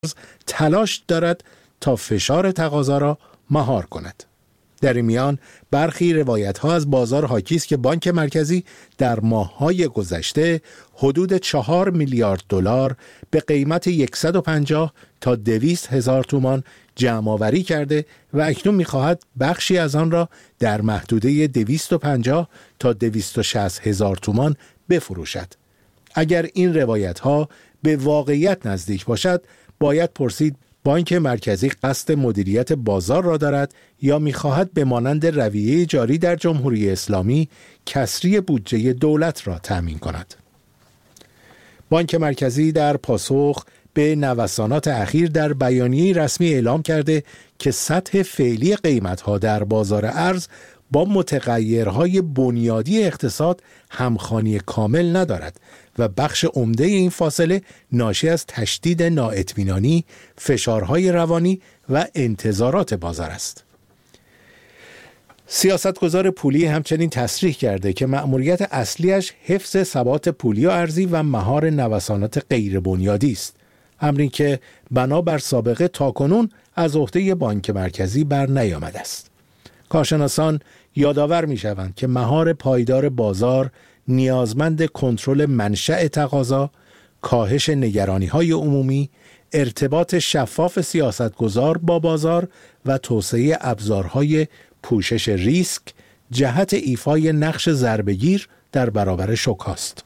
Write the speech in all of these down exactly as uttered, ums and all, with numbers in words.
تلاش دارد تا فشار تقاضا را مهار کند. در این میان برخی روایت‌ها از بازار حاکی است که بانک مرکزی در ماه‌های گذشته حدود چهار میلیارد دلار به قیمت صد و پنجاه تا دویست هزار تومان جمع‌آوری کرده و اکنون می‌خواهد بخشی از آن را در محدوده دویست و پنجاه تا دویست و شصت هزار تومان بفروشد. اگر این روایت‌ها به واقعیت نزدیک باشد، باید پرسید بانک مرکزی قصد مدیریت بازار را دارد یا می‌خواهد به مانند رویه جاری در جمهوری اسلامی کسری بودجه دولت را تأمین کند. بانک مرکزی در پاسخ به نوسانات اخیر در بیانیه رسمی اعلام کرده که سطح فعلی قیمت‌ها در بازار ارز با متغیرهای بنیادی اقتصاد همخوانی کامل ندارد و بخش عمده این فاصله ناشی از تشدید نااطمینانی، فشارهای روانی و انتظارات بازار است. سیاستگزار پولی همچنین تصریح کرده که مأموریت اصلیش حفظ ثبات پولی و ارزی و مهار نوسانات غیر بنیادی است، امری که بنابر سابقه تاکنون از عهده بانک مرکزی بر نیامده است. کارشناسان یادآور می‌شوند که مهار پایدار بازار نیازمند کنترل منشأ تقاضا، کاهش نگرانی‌های عمومی، ارتباط شفاف سیاستگزار با بازار و توسعه ابزارهای پوشش ریسک جهت ایفای نقش ضربه‌گیر در برابر شوک است.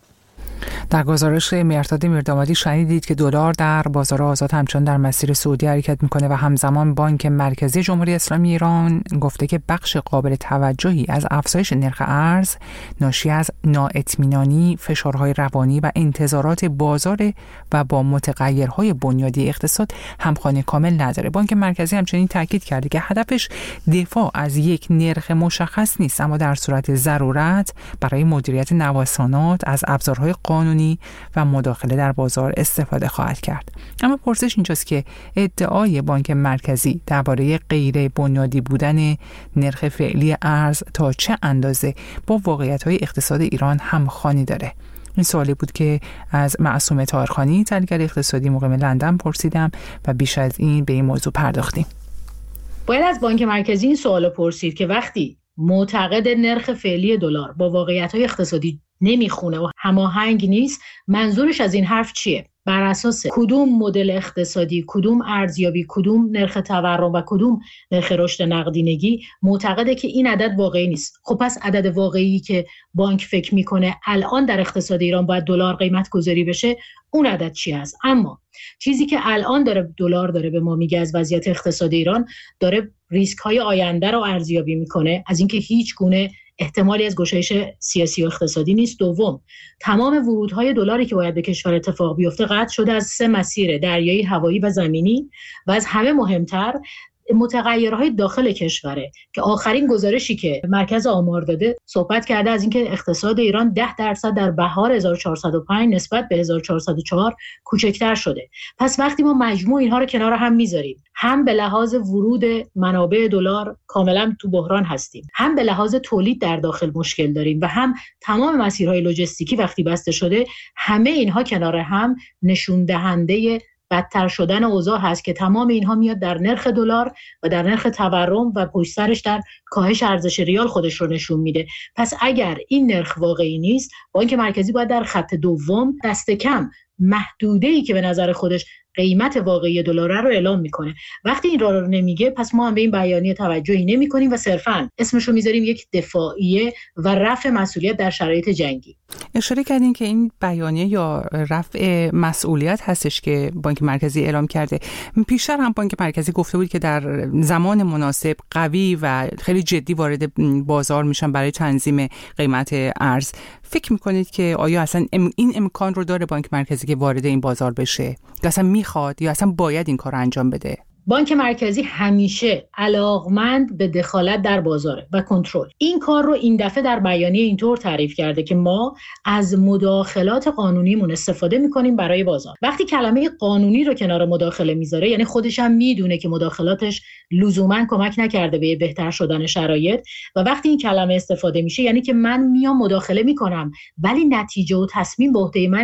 در گزارش مرداد میردامادی شنیدید که دلار در بازار آزاد همچنان در مسیر صعودی حرکت میکنه و همزمان بانک مرکزی جمهوری اسلامی ایران گفته که بخش قابل توجهی از افزایش نرخ ارز ناشی از نااطمینانی، فشارهای روانی و انتظارات بازار و با متغیرهای بنیادی اقتصاد همخوانی کامل نداره. بانک مرکزی همچنین تاکید کرده که هدفش دفاع از یک نرخ مشخص نیست، اما در صورت ضرورت برای مدیریت نوسانات از ابزارهای قانونی و مداخله در بازار استفاده خواهد کرد. اما پرسش اینجاست که ادعای بانک مرکزی درباره غیر بنیادی بودن نرخ فعلی ارز تا چه اندازه با واقعیت‌های اقتصاد ایران همخوانی داره؟ این سوالی بود که از معصومه طاهرخانی، تحلیلگر اقتصادی مقیم لندن پرسیدم و بیش از این به این موضوع پرداختیم. باید از بانک مرکزی این سوالو پرسید که وقتی معتقد نرخ فعلی دلار با واقعیت‌های اقتصادی نمیخونه و هماهنگ نیست، منظورش از این حرف چیه؟ بر اساس کدوم مدل اقتصادی، کدوم ارزیابی، کدوم نرخ تورم و کدوم نرخ رشد نقدینگی معتقده که این عدد واقعی نیست؟ خب پس عدد واقعی که بانک فکر میکنه الان در اقتصاد ایران باید دلار قیمت گذاری بشه، اون عدد چی است؟ اما چیزی که الان داره دلار داره به ما میگه از وضعیت اقتصاد ایران، داره ریسک های آینده رو ارزیابی میکنه از اینکه هیچ گونه احتمالی از گشایش سیاسی و اقتصادی نیست. دوم، تمام ورودهای دلاری که باید به کشور اتفاق بیفته قطع شده از سه مسیر: دریایی، هوایی و زمینی، و از همه مهمتر متغیرهای داخل کشوره که آخرین گزارشی که مرکز آمار داده صحبت کرده از اینکه اقتصاد ایران ده درصد در بهار هزار و چهارصد و پنج نسبت به هزار و چهارصد و چهار کوچکتر شده. پس وقتی ما مجموع اینها رو کنار هم میذاریم، هم به لحاظ ورود منابع دلار کاملا تو بحران هستیم، هم به لحاظ تولید در داخل مشکل داریم و هم تمام مسیرهای لوجستیکی وقتی بسته شده، همه اینها کنار هم نشون دهنده بدتر شدن اوضاع هست که تمام اینها میاد در نرخ دلار و در نرخ تورم و پشت سرش در کاهش ارزش ریال خودش رو نشون میده. پس اگر این نرخ واقعی نیست، بانک مرکزی باید در خط دوم دست کم محدوده‌ای که به نظر خودش قیمت واقعی دلار رو اعلام میکنه. وقتی این را رو نمیگه، پس ما هم به این بیانیه توجهی نمیکنیم و صرفاً اسمش رو میذاریم یک دفاعیه و رفع مسئولیت در شرایط جنگی. اشاره کردین که این بیانیه یا رفع مسئولیت هستش که بانک مرکزی اعلام کرده. پیشتر هم بانک مرکزی گفته بود که در زمان مناسب قوی و خیلی جدی وارد بازار میشن برای تنظیم قیمت ارز. فکر میکنید که آیا اصلا این امکان رو داره بانک مرکزی که وارد این بازار بشه؟ یا اصلا میخواد یا اصلا باید این کار رو انجام بده؟ بانک مرکزی همیشه علاقمند به دخالت در بازاره و کنترل. این کار رو این دفعه در بیانیه اینطور تعریف کرده که ما از مداخلات قانونیمون استفاده میکنیم برای بازار. وقتی کلمه قانونی رو کنار مداخله میذاره، یعنی خودش هم میدونه که مداخلاتش لزوما کمک نکرده به بهتر شدن شرایط، و وقتی این کلمه استفاده میشه یعنی که من میام مداخله میکنم ولی نتیجه و تصمیم به عهده من نیست.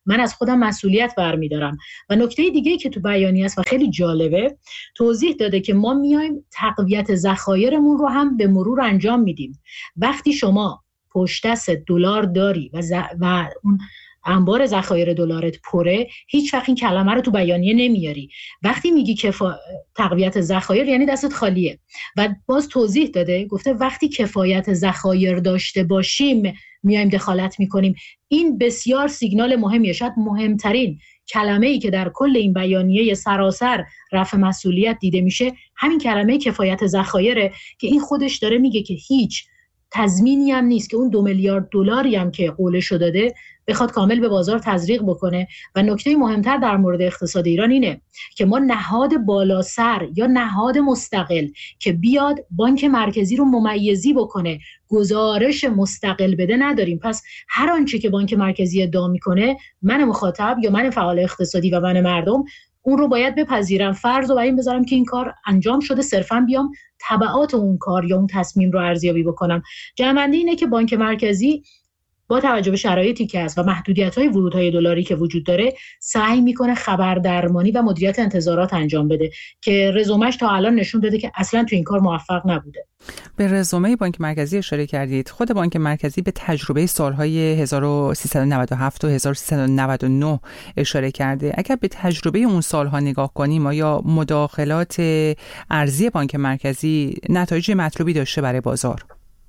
من از خودم مسئولیت برمیدارم. و نکته دیگه که تو بیانیه است و خیلی جالبه، توضیح داده که ما میایم تقویت ذخایرمون رو هم به مرور انجام میدیم. وقتی شما پشت دست دلار داری و, ز... و اون انبار ذخایر دلارت پره، هیچ وقت این کلمه رو تو بیانیه نمیاری. وقتی میگی کفا... تقویت ذخایر یعنی دستت خالیه. و باز توضیح داده، گفته وقتی کفایت ذخایر داشته باشیم میایم دخالت میکنیم. این بسیار سیگنال مهمیه، شاید مهمترین کلمه‌ای که در کل این بیانیه سراسر رفع مسئولیت دیده میشه همین کلمه کفایت ذخایره، که این خودش داره میگه که هیچ تضمینی هم نیست که اون دو میلیارد دلاری هم که قولش داده بخواد کامل به بازار تزریق بکنه. و نکته مهمتر در مورد اقتصاد ایران اینه که ما نهاد بالاسر یا نهاد مستقل که بیاد بانک مرکزی رو ممیزی بکنه، گزارش مستقل بده نداریم. پس هر آنچه که بانک مرکزی ادعا میکنه، من مخاطب یا من فعال اقتصادی و من مردم اون رو باید بپذیرم، فرض رو بر این بذارم که این کار انجام شده، صرفاً بیام تبعات اون کار یا اون تصمیم رو ارزیابی بکنم. جمع‌بندی اینه که بانک مرکزی با توجه به شرایطی که هست و محدودیت‌های ورودهای دلاری که وجود داره، سعی میکنه خبردرمانی و مدیریت انتظارات انجام بده که رزومش تا الان نشون داده که اصلا تو این کار موفق نبوده. به رزومه بانک مرکزی اشاره کردید. خود بانک مرکزی به تجربه سالهای هزار و سیصد و نود و هفت و هزار و سیصد و نود و نه اشاره کرده. اگر به تجربه اون سالها نگاه کنیم، آیا مداخلات ارزی بانک مرکزی نتایج مطلوبی داشته برای بازار؟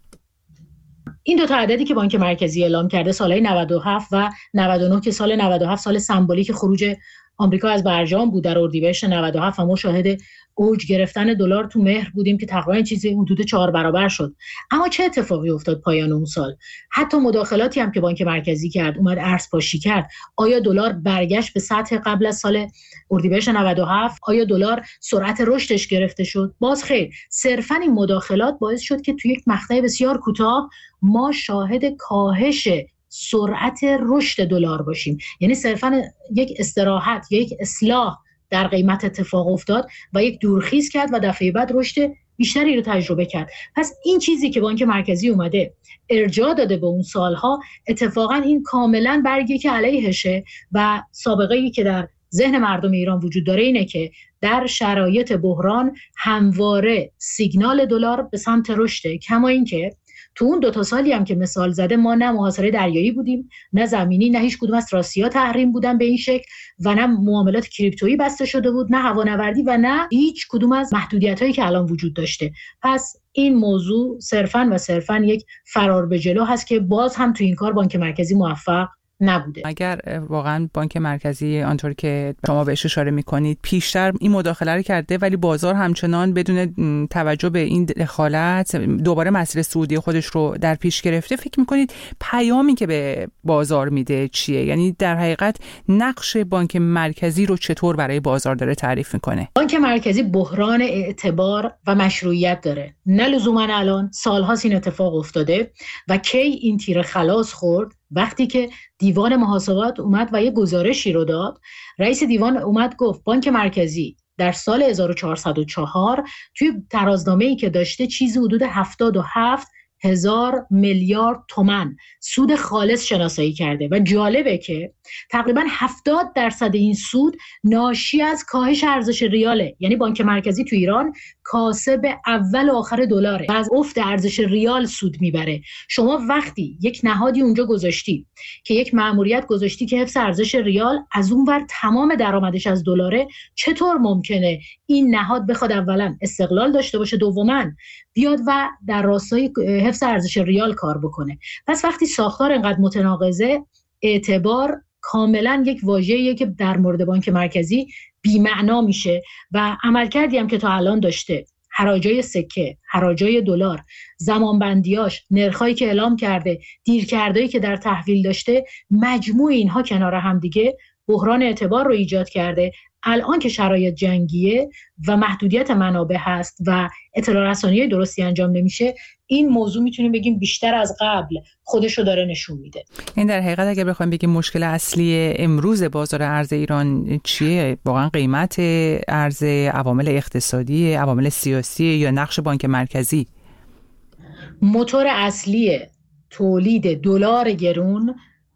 این دو تا عددی که بانک مرکزی اعلام کرده، سالهای نود و هفت و نود و نه، که سال نود و هفت سال سمبولیک خروج آمریکا از برجام بود در اردیبهشت نود و هفت و ما شاهد اوج گرفتن دلار تو مهر بودیم که تقریبا چیزی حدود چهار برابر شد. اما چه اتفاقی افتاد پایان اون سال؟ حتی مداخلاتی هم که بانک مرکزی کرد، اومد ارز پاشی کرد. آیا دلار برگشت به سطح قبل از سال اردیبهشت نود و هفت؟ آیا دلار سرعت رشدش گرفته شد؟ باز خیر. صرفا این مداخلات باعث شد که توی یک مقطع بسیار کوتاه ما شاهد کاهش سرعت رشد دلار باشیم. یعنی صرفا یک استراحت یا یک اصلاح در قیمت اتفاق افتاد و یک دورخیز کرد و دفعه بعد رشد بیشتری رو تجربه کرد. پس این چیزی که بانک مرکزی اومده ارجاع داده به اون سالها، اتفاقا این کاملا برگی که علیهشه و سابقه‌ای که در ذهن مردم ایران وجود داره اینه که در شرایط بحران همواره سیگنال دلار به سمت رشده. کما اینکه تو اون دو تا سالی هم که مثال زده، ما نه محاصره دریایی بودیم، نه زمینی، نه هیچ کدوم از تراسی‌ها تحریم بودن به این شکل و نه معاملات کریپتویی بسته شده بود، نه هوانوردی و نه هیچ کدوم از محدودیت‌هایی که الان وجود داشته. پس این موضوع صرفاً و صرفاً یک فرار به جلو هست که باز هم تو این کار بانک مرکزی موفق نبوده. اگر واقعا بانک مرکزی آنطور که شما بهش اشاره میکنید پیشتر این مداخله رو کرده ولی بازار همچنان بدون توجه به این دخالت دوباره مسیر صعودی خودش رو در پیش گرفته، فکر میکنید پیامی که به بازار میده چیه؟ یعنی در حقیقت نقش بانک مرکزی رو چطور برای بازار داره تعریف میکنه؟ بانک مرکزی بحران اعتبار و مشروعیت داره. نه لزوما الان، سال‌هاست این اتفاق افتاده و کی این تیر خلاص خورد؟ وقتی که دیوان محاسبات اومد و یه گزارشی رو داد. رئیس دیوان اومد گفت بانک مرکزی در سال هزار و چهارصد و چهار توی ترازنامه‌ای که داشته چیزی حدود هفتاد و هفت هزار میلیارد تومان سود خالص شناسایی کرده و جالبه که تقریبا هفتاد درصد این سود ناشی از کاهش ارزش ریاله. یعنی بانک مرکزی تو ایران کاسب اول و آخر دلاره و از افت ارزش ریال سود میبره. شما وقتی یک نهادی اونجا گذاشتی که یک مأموریت گذاشتی که حفظ ارزش ریال، از اون ور تمام درآمدش از دلاره، چطور ممکنه این نهاد بخواد اولا استقلال داشته باشه، دوما بیاد و در راستای حفظ ارزش ریال کار بکنه؟ پس وقتی ساختار اینقدر متناقضه، اعتبار کاملا یک واژه‌ایه که در مورد بانک مرکزی بی‌معنا میشه و عملکردی هم که تا الان داشته، حراجای سکه، حراجای دلار، زمانبندیاش، نرخایی که اعلام کرده، دیرکردایی که در تحویل داشته، مجموع اینها کنار هم دیگه بحران اعتبار رو ایجاد کرده. الان که شرایط جنگیه و محدودیت منابع هست و اطلاع رسانی درستی انجام نمیشه، این موضوع میتونیم بگیم بیشتر از قبل خودشو داره نشون میده. این در حقیقت اگر بخوایم بگیم مشکل اصلی امروز بازار ارز ایران چیه؟ واقعا قیمت ارز، عوامل اقتصادی، عوامل سیاسی یا نقش بانک مرکزی؟ موتور اصلی تولید دلار گرون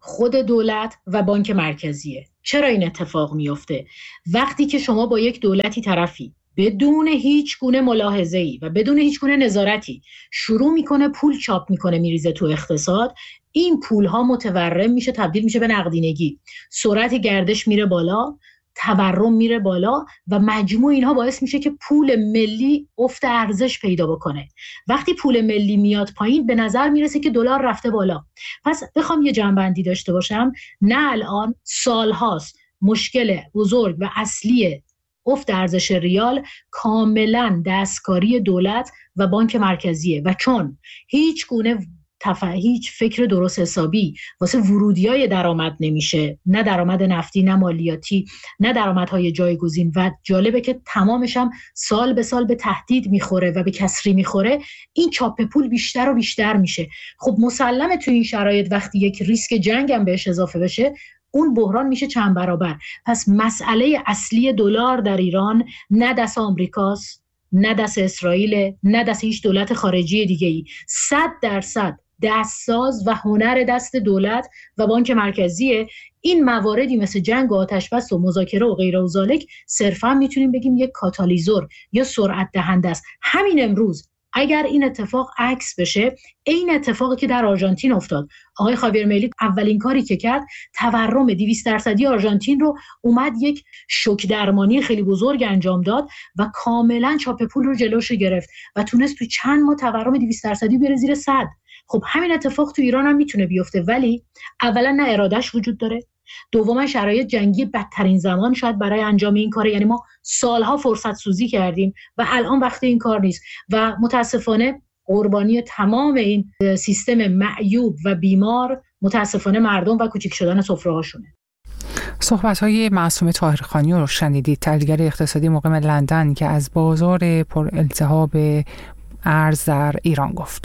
خود دولت و بانک مرکزیه. چرا این اتفاق میفته؟ وقتی که شما با یک دولتی طرفی بدون هیچ گونه ملاحظه‌ای و بدون هیچ گونه نظارتی شروع میکنه پول چاپ میکنه میریزه تو اقتصاد، این پولها متورم میشه، تبدیل میشه به نقدینگی، سرعت گردش میره بالا، تورم میره بالا و مجموع اینها باعث میشه که پول ملی افت ارزش پیدا بکنه. وقتی پول ملی میاد پایین به نظر میرسه که دلار رفته بالا. پس بخوام یه جنبندی داشته باشم، نه الان، سالهاست مشکل بزرگ و اصلی افت ارزش ریال کاملا دستکاری دولت و بانک مرکزیه و چون هیچ گونه تف... هیچ فکر درست حسابی واسه ورودیای درآمد نمیشه، نه درآمد نفتی، نه مالیاتی، نه درآمدهای جایگزین و جالبه که تمامش هم سال به سال به تهدید میخوره و به کسری میخوره، این چاپ پول بیشتر و بیشتر میشه. خب مسلمه تو این شرایط وقتی یک ریسک جنگ هم بهش اضافه بشه اون بحران میشه چند برابر. پس مسئله اصلی دلار در ایران نه دست آمریکاست، نه دست اسرائیل، نه دست هیچ دولت خارجی دیگه‌ای. صد درصد دستساز و هنر دست دولت و بانک مرکزیه. این مواردی مثل جنگ و آتش‌بس و مذاکره و غیره و ذالک صرفا میتونیم بگیم یک کاتالیزور یا سرعت دهنده است. همین امروز اگر این اتفاق عکس بشه، این اتفاقی که در آرژانتین افتاد، آقای خاویر میلی اولین کاری که کرد تورم دویست درصدی آرژانتین رو اومد یک شوک درمانی خیلی بزرگ انجام داد و کاملا چاپ پول رو جلوش گرفت و تونست تو چند ماه تورم دویست درصدی بره زیر صد. خب همین اتفاق تو ایران هم میتونه بیفته، ولی اولا نه ارادهش وجود داره، دوما شرایط جنگی بدترین زمان شاید برای انجام این کاره، یعنی ما سالها فرصت سوزی کردیم و الان وقت این کار نیست و متاسفانه قربانی تمام این سیستم معیوب و بیمار متاسفانه مردم و کوچیک شدن سفره‌هاشونه. صحبت‌های معصومه طاهرخانی رو شنیدید، تحلیلگر اقتصادی مقیم لندن که از بازار پر التهاب ارز در ایران گفت.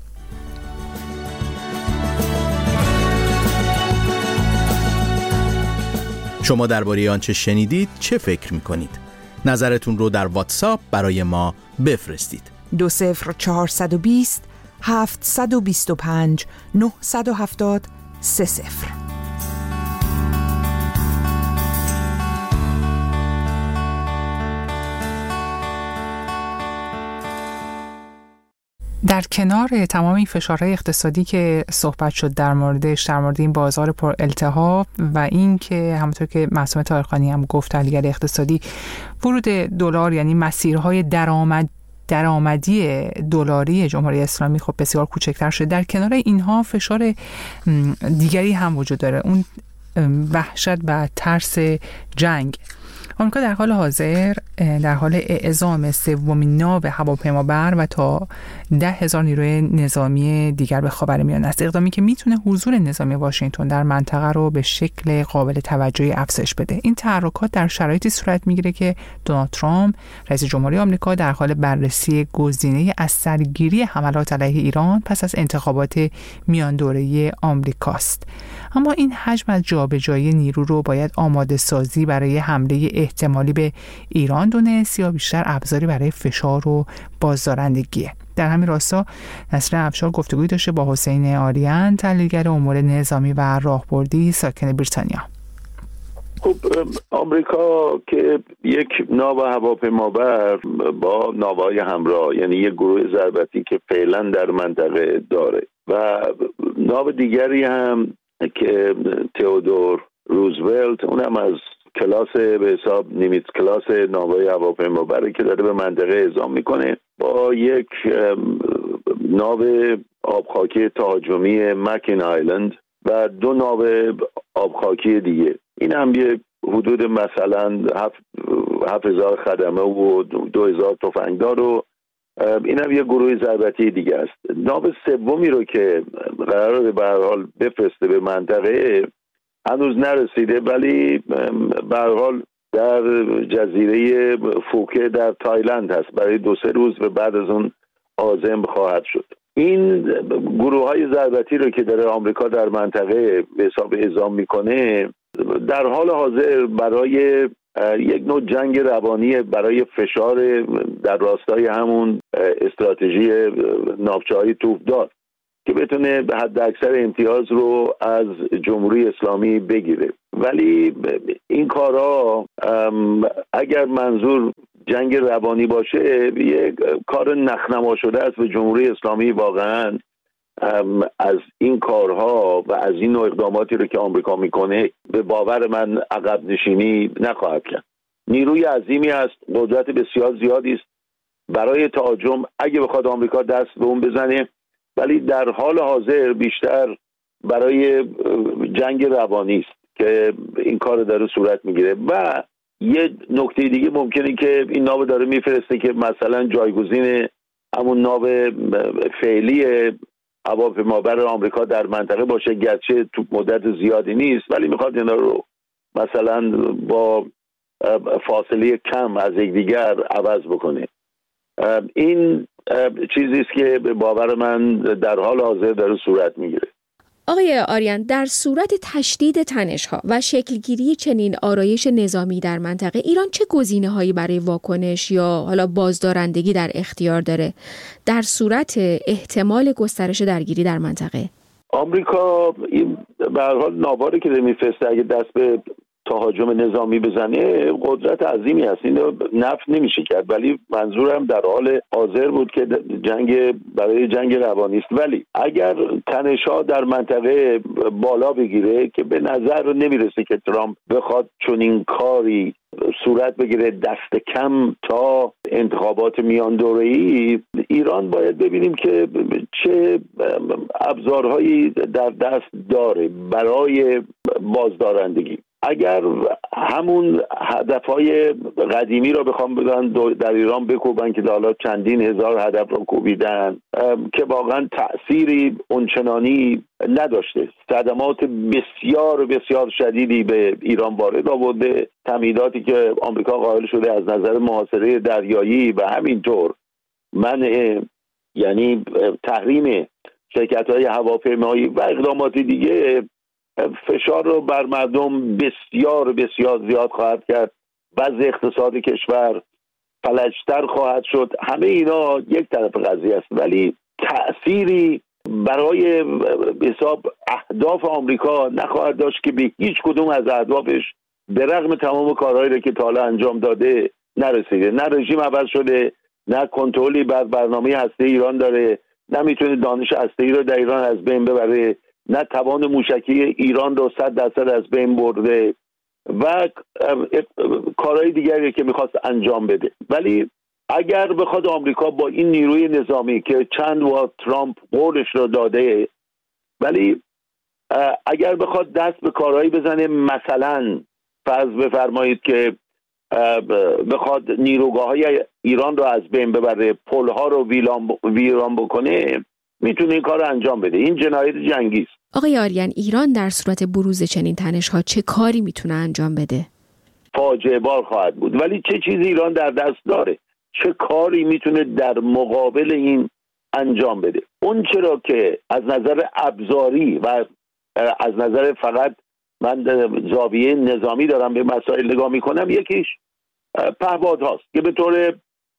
شما درباره آنچه شنیدید چه فکر می‌کنید؟ نظرتون رو در واتساپ برای ما بفرستید. دو صفر چهارصد و بیست هفتصد و بیست و پنج نهصد و هفتاد سه صفر. در کنار تمام این فشارهای اقتصادی که صحبت شد در موردش، در مورد این بازار پر التهاب و این که همونطور که معصومه طاهرخانی هم گفت تحلیلگر اقتصادی، ورود دلار یعنی مسیرهای درآمد درآمدی دلاری جمهوری اسلامی خب بسیار کوچکتر شده. در کنار اینها فشار دیگری هم وجود داره، اون وحشت و ترس جنگ. آمریکا در حال حاضر در حال اعزام سومین ناو هواپیمابر و تا ده هزار نیروی نظامی دیگر به خاورمیانه است، اقدامی که میتونه حضور نظامی واشنگتن در منطقه رو به شکل قابل توجهی افزایش بده. این تحرکات در شرایطی صورت میگیره که دونالد ترامپ رئیس جمهوری آمریکا در حال بررسی گزینه از سرگیری حملات علیه ایران پس از انتخابات میان دوره‌ای آمریکاست. اما این حجم از جابجایی نیرو رو باید آماده سازی برای حمله احتمالی به ایران دونست یا بیشتر ابزاری برای فشار و بازدارندگیه؟ در همین راستا نسرین افشار گفتگویی داشته با حسین آریان، تحلیلگر امور نظامی و راهبردی ساکن بریتانیا. خب آمریکا که یک ناو هواپیمابر با ناوهای همراه، یعنی یک گروه ضربتی که فعلا در منطقه داره و ناو دیگری هم که تئودور روزولت، اونم از کلاس به حساب نیمیت کلاس ناوهای هواپیمابری که داره به منطقه اعزام میکنه، با یک ناو آبخاکی تهاجمی مکین آیلند و دو ناو آبخاکی دیگه. این هم یه حدود مثلا هفت هزار خدمه و دو هزار تفنگدار و این هم یه گروه ضربتی دیگه است. ناو سومی رو که قراره به هر حال بفرسته به منطقه هنوز نرسیده، ولی به هر حال در جزیره فوکه در تایلند هست، برای دو سه روز و بعد از اون عازم خواهد شد. این گروه های ضربتی رو که داره آمریکا در منطقه به حساب اعزام میکنه در حال حاضر برای یک نوع جنگ روانی، برای فشار در راستای همون استراتژی ناوچه‌های توپدار. که بتونه به حد اکثر امتیاز رو از جمهوری اسلامی بگیره. ولی این کارا اگر منظور جنگ روانی باشه یه کار نخنما شده است و جمهوری اسلامی واقعا از این کارها و از این نوع اقداماتی رو که آمریکا میکنه به باور من عقب نشینی نخواهد کرد. نیروی عظیمی است، قدرت بسیار زیادی است برای تهاجم اگه بخواد آمریکا دست به اون بزنه، ولی در حال حاضر بیشتر برای جنگ روانی است که این کار داره صورت میگیره. و یه نکته دیگه ممکنه که این ناو داره میفرسته که مثلا جایگزین همون ناو فعلی هواپیمابر آمریکا در منطقه باشه، گرچه تو مدت زیادی نیست، ولی میخواد اینا رو مثلا با فاصله کم از یکدیگر عوض بکنه. این چیزی است که به باور من در حال حاضر داره صورت میگیره. آقای آریان، در صورت تشدید تنش‌ها و شکلگیری چنین آرایش نظامی در منطقه، ایران چه گزینه‌هایی برای واکنش یا حالا بازدارندگی در اختیار داره در صورت احتمال گسترش درگیری در منطقه؟ آمریکا این به هر حال ناواری که میفرسته اگه دست به تهاجم نظامی بزنه قدرت عظیمی هست، اینو نفی نمیشه کرد، ولی منظورم در حال حاضر بود که جنگ برای جنگ روانی است. ولی اگر تنش‌ها در منطقه بالا بگیره که به نظر نمیرسه که ترامپ بخواد چنین کاری صورت بگیره، دست کم تا انتخابات میان دوره‌ای، ایران باید ببینیم که چه ابزارهایی در دست داره برای بازدارندگی. اگر همون هدفهای قدیمی رو بخوام بگن در ایران بکوبن که حالا چندین هزار هدف رو کوبیدن که واقعا تأثیری اونچنانی نداشته، صدمات بسیار بسیار شدیدی به ایران وارد آورده، تمهیداتی که آمریکا قائل شده از نظر محاصره دریایی و همینطور منع یعنی تحریم شرکت‌های هواپیمایی و اقدامات دیگه فشار رو بر مردم بسیار بسیار زیاد خواهد کرد، وضع اقتصاد کشور فلجتر خواهد شد. همه اینا یک طرف قضیه است، ولی تأثیری برای حساب اهداف آمریکا نخواهد داشت که به هیچ کدوم از اهدافش به رغم تمام کارهایی که تا حالا انجام داده نرسیده. نه رژیم عوض شده، نه کنترلی بر برنامه هسته ایران داره، نه میتونه دانش هسته‌ای رو در ایران از بین ببره، نه توان موشکی ایران رو صد درصد از بین برده و کارهای دیگری که میخواست انجام بده. ولی اگر بخواد آمریکا با این نیروی نظامی که چند بار ترامپ قولش رو داده، ولی اگر بخواد دست به کارهایی بزنه، مثلا فرض بفرمایید که بخواد نیروگاه‌های ایران رو از بین ببره، پل‌ها رو ویران بکنه، میتونه این کار رو انجام بده. این جنایت جنگی است. آقای آریان، ایران در صورت بروز چنین تنش‌ها چه کاری میتونه انجام بده؟ فاجعه بار خواهد بود. ولی چه چیزی ایران در دست داره؟ چه کاری میتونه در مقابل این انجام بده؟ اون چرا که از نظر ابزاری و از نظر فقط من زاویه نظامی دارم به مسائل نگاه میکنم، یکیش پهپادهاست که به طور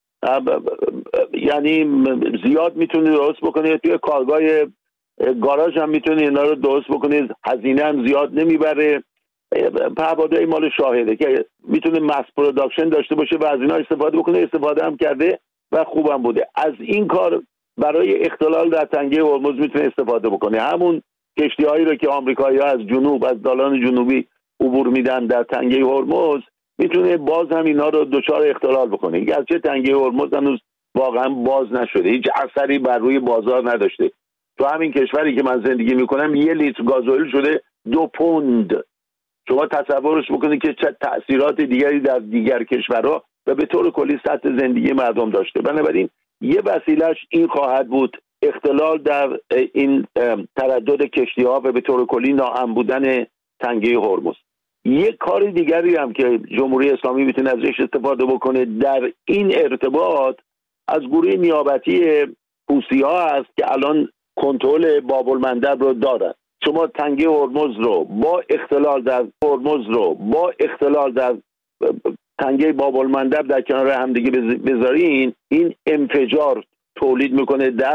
یعنی زیاد میتونی درست بکنی، توی کارگاه گاراژ هم میتونی اینا رو درست بکنی، هزینه هم زیاد نمیبره. پهپادهای مال شاهده که میتونه مس پروداکشن داشته باشه و از اینا استفاده بکنه، استفاده هم کرده و خوبم بوده. از این کار برای اختلال در تنگه هرمز میتونه استفاده بکنه. همون کشتی‌هایی رو که آمریکایی‌ها از جنوب از دالان جنوبی عبور میدن در تنگه هرمز، میتونه باز هم اینا رو دچار اختلال بکنه. گرچه تنگه هرمز هنوز واقعا باز نشده، هیچ اثری بر روی بازار نداشته. تو همین کشوری که من زندگی میکنم یه لیتر گازوئیل شده دو پوند. شما تصورش بکنید که چه تأثیرات دیگری در دیگر کشورها و به طور کلی سطح زندگی مردم داشته. بنابراین یه وسیلهش این خواهد بود، اختلال در این تردد کشتی‌ها و به طور کلی ناامن بودن تنگه هرمز. یک کار دیگری هم که جمهوری اسلامی میتونه ازش استفاده بکنه در این ارتباط، از گروه نیابتی حوثی‌ها است که الان کنترل باب المندب رو دارن. شما تنگه هرمز رو با اختلال در هرمز رو با اختلال در تنگه باب المندب در کنار همدیگه بذارین، این انفجار تولید میکنه در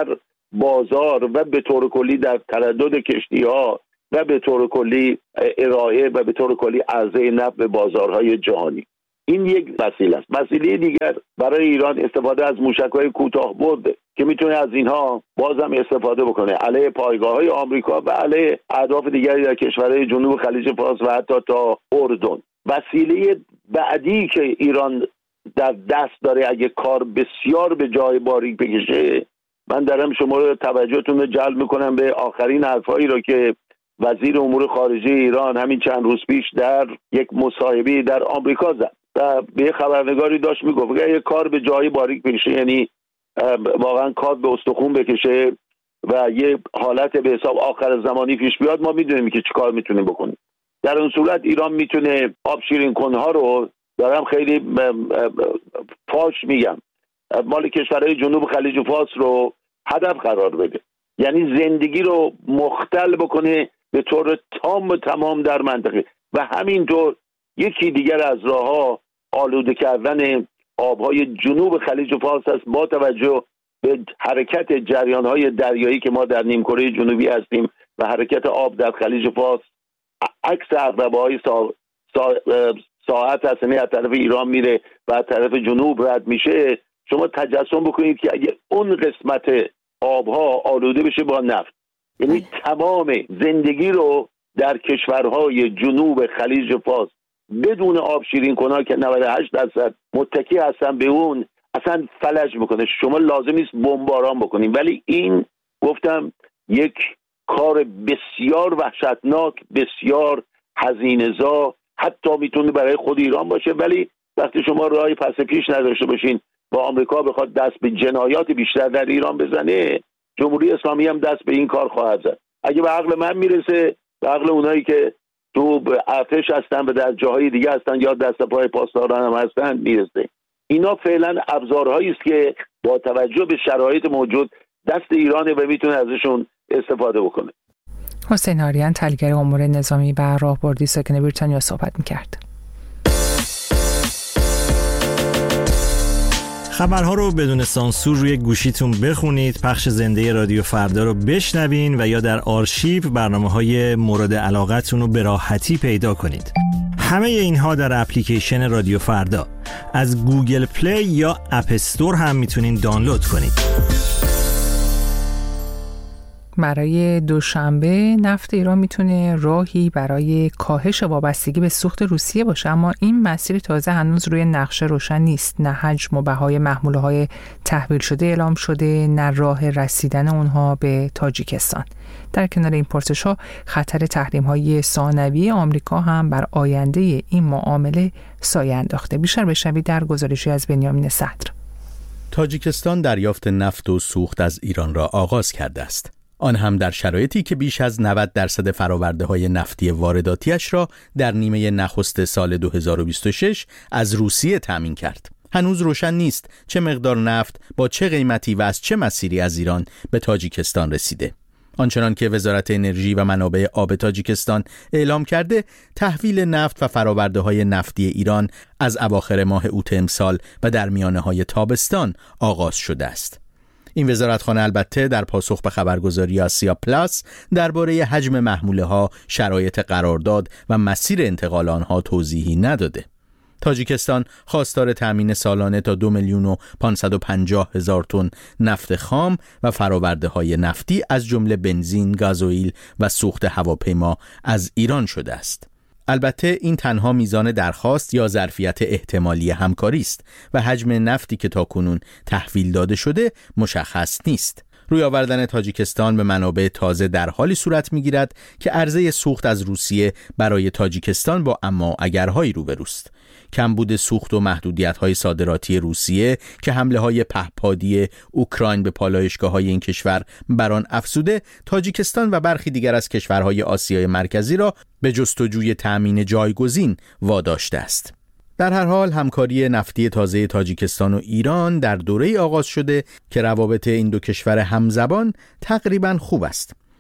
بازار و به طور کلی در تردد کشتی‌ها و به طور کلی ارائه و به طور کلی عرضه نفت به بازارهای جهانی. این یک وسیله است. وسیله دیگر برای ایران استفاده از موشک‌های کوتاه برده که میتونه از اینها بازم استفاده بکنه علیه پایگاه‌های آمریکا و علیه اهداف دیگری در کشورهای جنوب خلیج فارس و حتی تا اردن. وسیله بعدی که ایران در دست داره اگه کار بسیار به جای باریک بکشه، من دارم شما رو توجهتون رو جلب میکنم به آخرین حرفایی رو که وزیر امور خارجه ایران همین چند روز پیش در یک مصاحبه در آمریکا زد و به خبرنگاری داشت میگفت که اگه کار به جای باریک بکشه، یعنی واقعا کار به استخوان بکشه و یه حالت به حساب آخر زمانی پیش بیاد، ما میدونیم که چی کار میتونیم بکنیم. در اون صورت ایران میتونه آب شیرین کنها رو، دارم خیلی فاش میگم، مال کشورهای جنوب خلیج فارس رو هدف قرار بده، یعنی زندگی رو مختل بکنه به طور تام و تمام در منطقه. و همینطور یکی دیگر از راه‌ها آلوده کردن آبهای جنوب خلیج فارس است با توجه به حرکت جریان‌های دریایی که ما در نیمکره جنوبی هستیم و حرکت آب در خلیج فارس عکس عقربه‌های سا... سا... ساعت هست، یعنی از طرف ایران میره و از طرف جنوب رد میشه. شما تجسم بکنید که اگه اون قسمت آبها آلوده بشه با نفت، یعنی تمام زندگی رو در کشورهای جنوب خلیج فارس بدون آب شیرین کنها که نود و هشت درصد متکی هستن به اون، اصلا فلج میکنه. شما لازم نیست بمباران بکنید، ولی این گفتم یک کار بسیار وحشتناک، بسیار هزینه‌زا، حتی میتونه برای خود ایران باشه. ولی وقتی شما راهی پس پیش نداشته باشین و آمریکا بخواد دست به جنایات بیشتر در ایران بزنه، جمهوری اسلامی هم دست به این کار خواهد زد. اگه به عقل من میرسه، به عقل اونایی که تو ارتش هستن و در جاهای دیگه هستن یا دست پای پاسداران هم هستن میرسه. اینا فعلا ابزارهایی است که با توجه به شرایط موجود دست ایرانه و میتونه ازشون استفاده بکنه. حسین آریان، تحلیلگر امور نظامی و راهبردی ساکن بریتانیا صحبت می‌کرد. خبرها رو بدون سانسور روی گوشیتون بخونید، پخش زنده رادیو فردا رو بشنوین و یا در آرشیو برنامه‌های مورد علاقتون رو به راحتی پیدا کنید. همه اینها در اپلیکیشن رادیو فردا از گوگل پلی یا اپ استور هم میتونین دانلود کنید. برای دوشنبه نفت ایران میتونه راهی برای کاهش وابستگی به سوخت روسیه باشه، اما این مسیر تازه هنوز روی نقشه روشن نیست. نه حجم و بهای محموله‌های تحویل شده اعلام شده، نه راه رسیدن اونها به تاجیکستان. در کنار این پرسش‌ها خطر تحریم‌های ثانویه آمریکا هم بر آینده این معامله سایه انداخته. بیشتر بشنوید در گزارشی از بنیامین صدر. تاجیکستان دریافت نفت و سوخت از ایران را آغاز کرده است. آن هم در شرایطی که بیش از نود درصد فرآورده‌های نفتی وارداتیش را در نیمه نخست سال دو هزار و بیست و شش از روسیه تامین کرد. هنوز روشن نیست چه مقدار نفت با چه قیمتی و از چه مسیری از ایران به تاجیکستان رسیده. آنچنان که وزارت انرژی و منابع آب تاجیکستان اعلام کرده، تحویل نفت و فرآورده‌های نفتی ایران از اواخر ماه اوت امسال و در میانه‌های تابستان آغاز شده است. این وزارتخانه البته در پاسخ به خبرگزاری آسیا پلاس درباره حجم محموله‌ها، شرایط قرارداد و مسیر انتقال آنها توضیحی نداده. تاجیکستان خواستار تامین سالانه تا دو میلیون و پانصد و پنجاه هزار تن نفت خام و فرآورده‌های نفتی از جمله بنزین، گازوئیل و سوخت هواپیما از ایران شده است. البته این تنها میزان درخواست یا ظرفیت احتمالی همکاری است و حجم نفتی که تاکنون تحویل داده شده مشخص نیست. روی آوردن تاجیکستان به منابع تازه در حالی صورت می‌گیرد که عرضه سوخت از روسیه برای تاجیکستان با اما اگرهایی روبروست. کمبود سوخت و محدودیت‌های صادراتی روسیه که حمله‌های پهپادی اوکراین به پالایشگاه‌های این کشور بر آن افزوده، تاجیکستان و برخی دیگر از کشورهای آسیای مرکزی را به جستجوی تأمین جایگزین واداشته است. در هر حال همکاری نفتی تازه تاجیکستان و ایران در دوره‌ای آغاز شده که روابط این دو کشور همزبان تقریباً خوب است.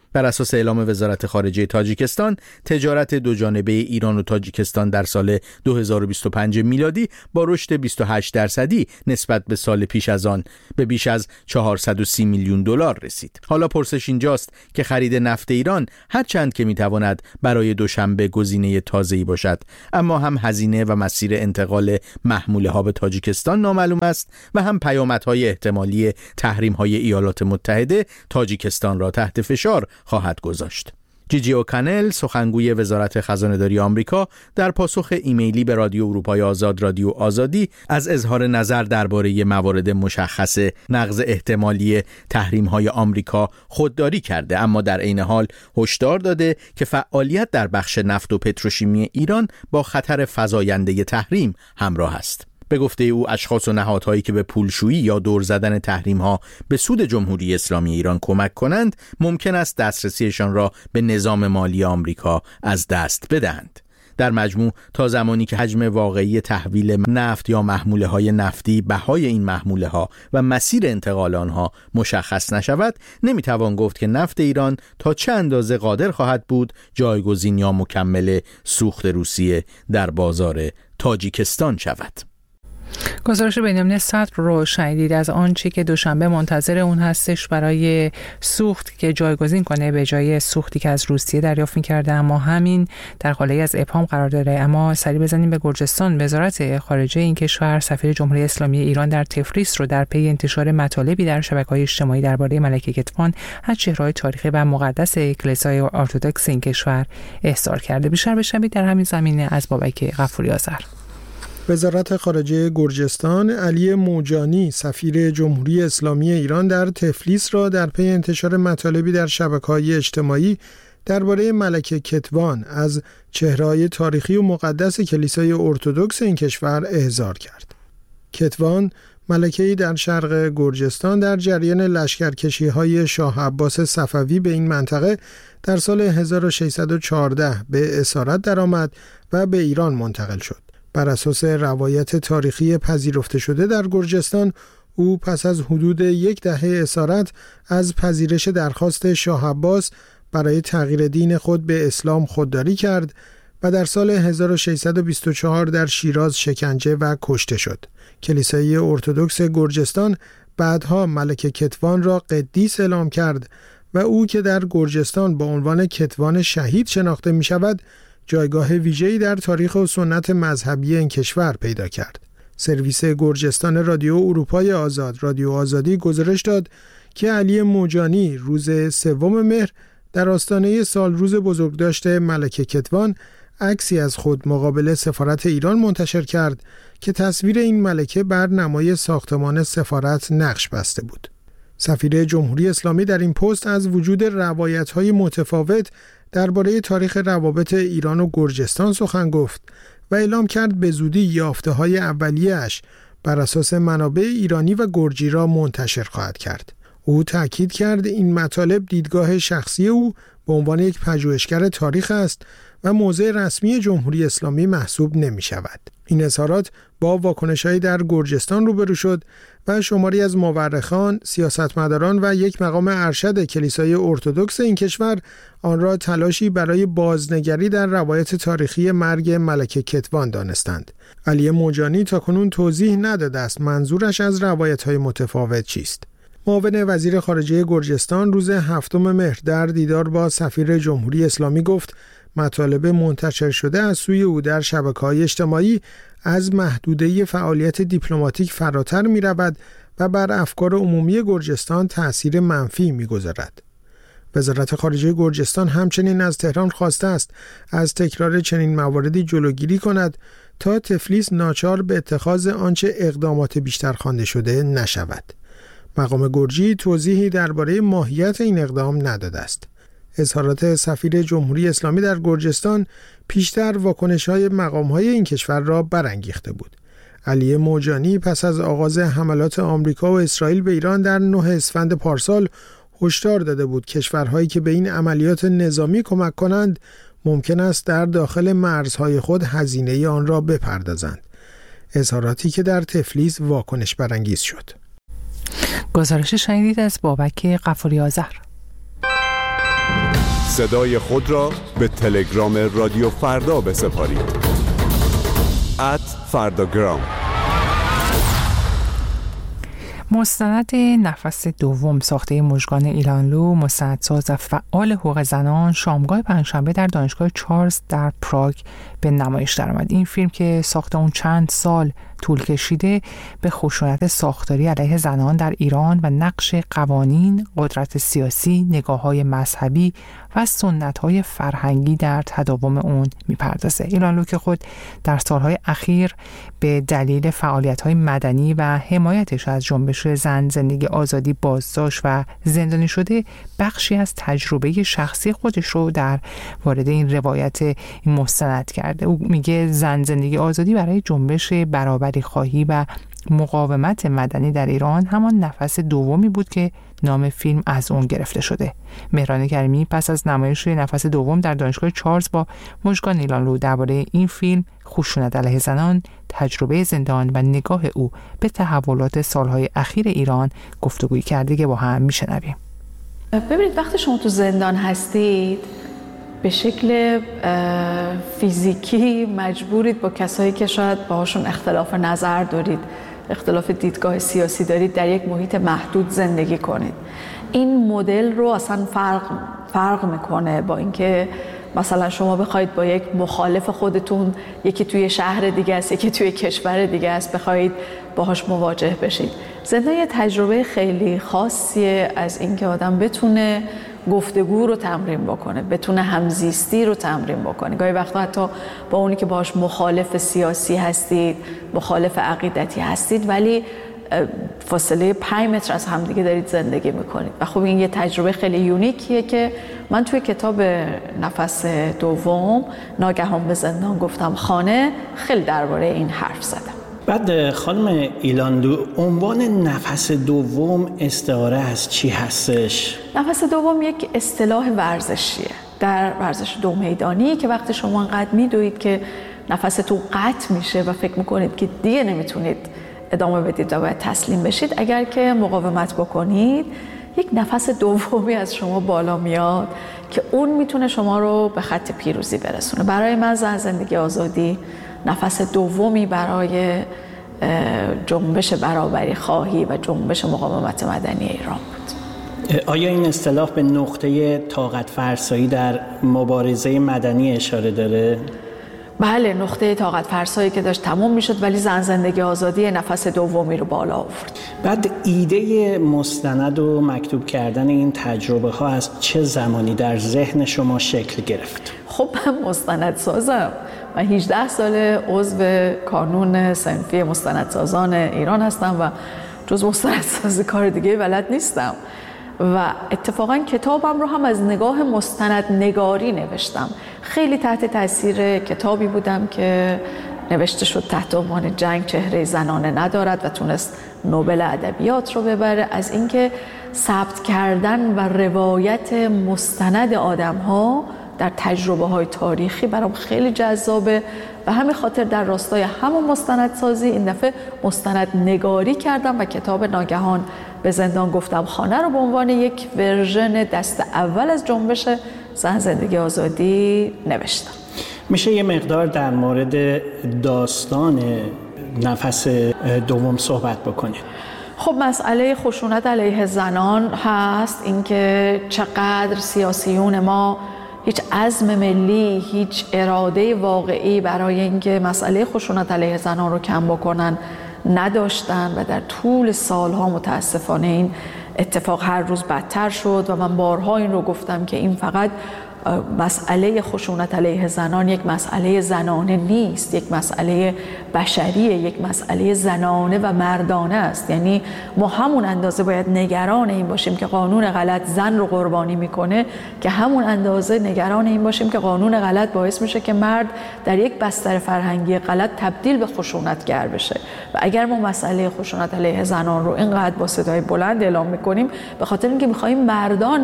بر اساس اعلام وزارت خارجه تاجیکستان، تجارت دوجانبه ایران و تاجیکستان در سال دو هزار و بیست و پنج میلادی با رشد بیست و هشت درصدی نسبت به سال پیش از آن به بیش از چهارصد و سی میلیون دلار رسید. حالا پرسش اینجاست که خرید نفت ایران هرچند که میتواند برای دوشنبه گزینه تازه‌ای باشد، اما هم هزینه و مسیر انتقال محموله ها به تاجیکستان نامعلوم است و هم پیامدهای احتمالی تحریم های ایالات متحده تاجیکستان را تحت فشار خواهد گذاشت. جیجی اوکانل، سخنگوی وزارت خزانه‌داری آمریکا، در پاسخ ایمیلی به رادیو اروپای آزاد رادیو آزادی از اظهار نظر درباره موارد مشخص نقض احتمالی تحریم‌های آمریکا خودداری کرده، اما در عین حال هشدار داده که فعالیت در بخش نفت و پتروشیمی ایران با خطر فزاینده تحریم همراه است. به گفته او، اشخاص و نهادهایی که به پولشویی یا دور زدن تحریم‌ها به سود جمهوری اسلامی ایران کمک کنند، ممکن است دسترسیشان را به نظام مالی آمریکا از دست بدهند. در مجموع، تا زمانی که حجم واقعی تحویل نفت یا محموله‌های نفتی، بهای این محموله‌ها و مسیر انتقال آنها مشخص نشود، نمی‌توان گفت که نفت ایران تا چه اندازه قادر خواهد بود جایگزین یا مکمل سوخت روسیه در بازار تاجیکستان شود. گزارش بنیامین صدر رو شنیدید از آنچه که دوشنبه منتظر اون هستش برای سوخت که جایگزین کنه به جای سوختی که از روسیه دریافت می‌کرده، اما همین در قاله‌ای از ابهام قرار داره. اما سری بزنیم به گرجستان. وزارت خارجه این کشور سفیر جمهوری اسلامی ایران در تفلیس رو در پی انتشار مطالبی در شبکه‌های اجتماعی درباره ملکه کتوان از چهره‌های تاریخی و مقدس کلیسای ارتدوکس این کشور احضار کرده. بیشتر بشنوید در همین زمینه از بابک غفوری آذر. وزارت خارجه گرجستان علی موجانی سفیر جمهوری اسلامی ایران در تفلیس را در پی انتشار مطالبی در شبکه‌های اجتماعی درباره ملکه کتوان از چهره‌های تاریخی و مقدس کلیسای ارتدوکس این کشور احضار کرد. کتوان ملکه‌ای در شرق گرجستان در جریان لشکرکشی‌های شاه عباس صفوی به این منطقه در سال هزار و ششصد و چهارده به اسارت درآمد و به ایران منتقل شد. بر اساس روایت تاریخی پذیرفته شده در گرجستان، او پس از حدود یک دهه اسارت از پذیرش درخواست شاه عباس برای تغییر دین خود به اسلام خودداری کرد و در سال هزار و ششصد و بیست و چهار در شیراز شکنجه و کشته شد. کلیسای ارتدوکس گرجستان بعدها ملکه کتوان را قدیس اعلام کرد و او که در گرجستان با عنوان کتوان شهید شناخته می شود، جایگاه ویژه‌ای در تاریخ و سنت مذهبی این کشور پیدا کرد. سرویس گرجستان رادیو اروپای آزاد رادیو آزادی گزارش داد که علی موجانی روز سوم مهر در آستانه سالروز بزرگداشت ملکه کتوان عکسی از خود مقابل سفارت ایران منتشر کرد که تصویر این ملکه بر نمای ساختمان سفارت نقش بسته بود. سفیر جمهوری اسلامی در این پست از وجود روایت‌های متفاوت درباره تاریخ روابط ایران و گرجستان سخن گفت و اعلام کرد به زودی یافته‌های اولیه‌اش بر اساس منابع ایرانی و گرجی را منتشر خواهد کرد. او تأکید کرد این مطالب دیدگاه شخصی او به عنوان یک پژوهشگر تاریخ است و موضع رسمی جمهوری اسلامی محسوب نمی شود. این اظهارات با واکنش‌هایی در گرجستان روبرو شد و شماری از مورخان، سیاستمداران و یک مقام ارشد کلیسای ارتدوکس این کشور آن را تلاشی برای بازنگری در روایت تاریخی مرگ ملکه کتوان دانستند. علی موجانی تاکنون توضیح نداده است منظورش از روایت‌های متفاوت چیست. معاون وزیر خارجه گرجستان روز هفتم مهر در دیدار با سفیر جمهوری اسلامی گفت مطالب منتشر شده از سوی او در شبکه‌های اجتماعی از محدوده فعالیت دیپلماتیک فراتر می رود و بر افکار عمومی گرجستان تأثیر منفی می گذارد. وزارت خارجه گرجستان همچنین از تهران خواسته است از تکرار چنین مواردی جلوگیری کند تا تفلیس ناچار به اتخاذ آنچه اقدامات بیشتر خوانده شده نشود. مقام گرجی توضیحی درباره ماهیت این اقدام نداده است. اظهارات سفیر جمهوری اسلامی در گرجستان پیشتر واکنش‌های مقام‌های این کشور را برانگیخته بود. علی موجانی پس از آغاز حملات آمریکا و اسرائیل به ایران در نه اسفند پارسال هشدار داده بود کشورهایی که به این عملیات نظامی کمک کنند ممکن است در داخل مرزهای خود هزینه آن را بپردازند. اظهاراتی که در تفلیس واکنش برانگیز شد. گزارش شنیدید از بابک غفوری آذر. صدای خود را به تلگرام رادیو فردا بسپارید. ات فرداگرام. مستند نفس دوم ساخته مژگان ایلانلو، مستندساز و فعال حقوق زنان، شامگاه پنجشنبه در دانشگاه چارلز در پراگ به نمایش درآمد. این فیلم که ساخت اون چند سال طول کشیده به خشونت ساختاری علیه زنان در ایران و نقش قوانین، قدرت سیاسی، نگاه‌های مذهبی و سنت‌های فرهنگی در تداوم اون می‌پردازه. ایلانلو که خود در سالهای اخیر به دلیل فعالیت‌های مدنی و حمایتش از جنبش زن زندگی آزادی بازداشت و زندانی شده، بخشی از تجربه شخصی خودش رو در وارد این روایت این مستند کرده. او میگه زن زندگی آزادی برای جنبش برابری خواهی و مقاومت مدنی در ایران همان نفس دومی بود که نام فیلم از اون گرفته شده. مهران کریمی پس از نمایش نفس دوم در دانشگاه چارلز با مژگان ایلانلو درباره این فیلم، خشونت علیه زنان، تجربه زندان و نگاه او به تحولات سالهای اخیر ایران گفتگویی کرده که با هم میشنویم. ببینید، وقتی شما تو زندان هستید به شکل فیزیکی مجبورید با کسایی که شاید باهاشون اختلاف نظر دارید، اختلاف دیدگاه سیاسی دارید، در یک محیط محدود زندگی کنید. این مدل رو اصلا فرق فرق میکنه با اینکه مثلا شما بخواید با یک مخالف خودتون، یکی توی شهر دیگه است، یکی توی کشور دیگه است، بخواید باهاش مواجه بشید. زندان یه تجربه خیلی خاصیه از اینکه آدم بتونه گفتگو رو تمرین بکنه، بتونه همزیستی رو تمرین بکنه. گاهی وقتا حتی با اونی که باهاش مخالف سیاسی هستید، مخالف عقیدتی هستید، ولی فاصله پنج متر از همدیگه دارید زندگی میکنید. و خب این یه تجربه خیلی یونیکیه که من توی کتاب نفس دوم، ناگهان به زندان گفتم خانه، خیلی درباره این حرف زدم. بعد خانم ایلانلو، عنوان نفس دوم استعاره از چی هستش؟ نفس دوم یک اصطلاح ورزشیه در ورزش دو میدانی که وقتی شما انقدر میدوید که نفستون قطع میشه و فکر میکنید که دیگه نمیتونید ادامه بدید و باید تسلیم بشید، اگر که مقاومت بکنید یک نفس دومی از شما بالا میاد که اون میتونه شما رو به خط پیروزی برسونه. برای من زن زندگی آزادی نفس دومی برای جنبش برابری خواهی و جنبش مقاومت مدنی ایران بود. آیا این اصطلاح به نقطه طاقت فرسایی در مبارزه مدنی اشاره داره؟ بله، نقطه طاقت فرسایی که داشت تموم میشد، ولی زن زندگی آزادی نفس دومی رو بالا آورد. بعد ایده مستند و مکتوب کردن این تجربه ها از چه زمانی در ذهن شما شکل گرفت؟ خب من مستندسازم. من هجده سال عضو کانون صنفی مستندسازان ایران هستم و جز مستندسازی کار دیگه بلد نیستم. و اتفاقا کتابم رو هم از نگاه مستندنگاری نوشتم. خیلی تحت تاثیر کتابی بودم که نوشته شد تحت عنوان جنگ چهره زنانه ندارد و تونست نوبل ادبیات رو ببره، از اینکه ثبت کردن و روایت مستند آدم‌ها در تجربه‌های تاریخی برام خیلی جذابه و همین خاطر در راستای همون مستندسازی این دفعه مستندنگاری کردم و کتاب ناگهان به زندان گفتم خانه رو به عنوان یک ورژن دست اول از جنبش زن زندگی آزادی نوشتم. میشه یه مقدار در مورد داستان نفس دوم صحبت بکنید؟ خب مسئله خشونت علیه زنان هست، اینکه چقدر سیاسیون ما هیچ عزم ملی، هیچ اراده واقعی برای اینکه مسئله خشونت علیه زنان رو کم بکنن نداشتن و در طول سالها متاسفانه این اتفاق هر روز بدتر شد و من بارها این رو گفتم که این فقط مسئله خشونت علیه زنان یک مسئله زنانه نیست، یک مسئله بشریه، یک مسئله زنانه و مردانه است. یعنی ما همون اندازه باید نگران این باشیم که قانون غلط زن رو قربانی میکنه که همون اندازه نگران این باشیم که قانون غلط باعث میشه که مرد در یک بستر فرهنگی غلط تبدیل به خشونتگر بشه. و اگر ما مسئله خشونت علیه زنان رو اینقدر با صدای بلند اعلام میکنیم به خاطر اینکه میخوایم مردان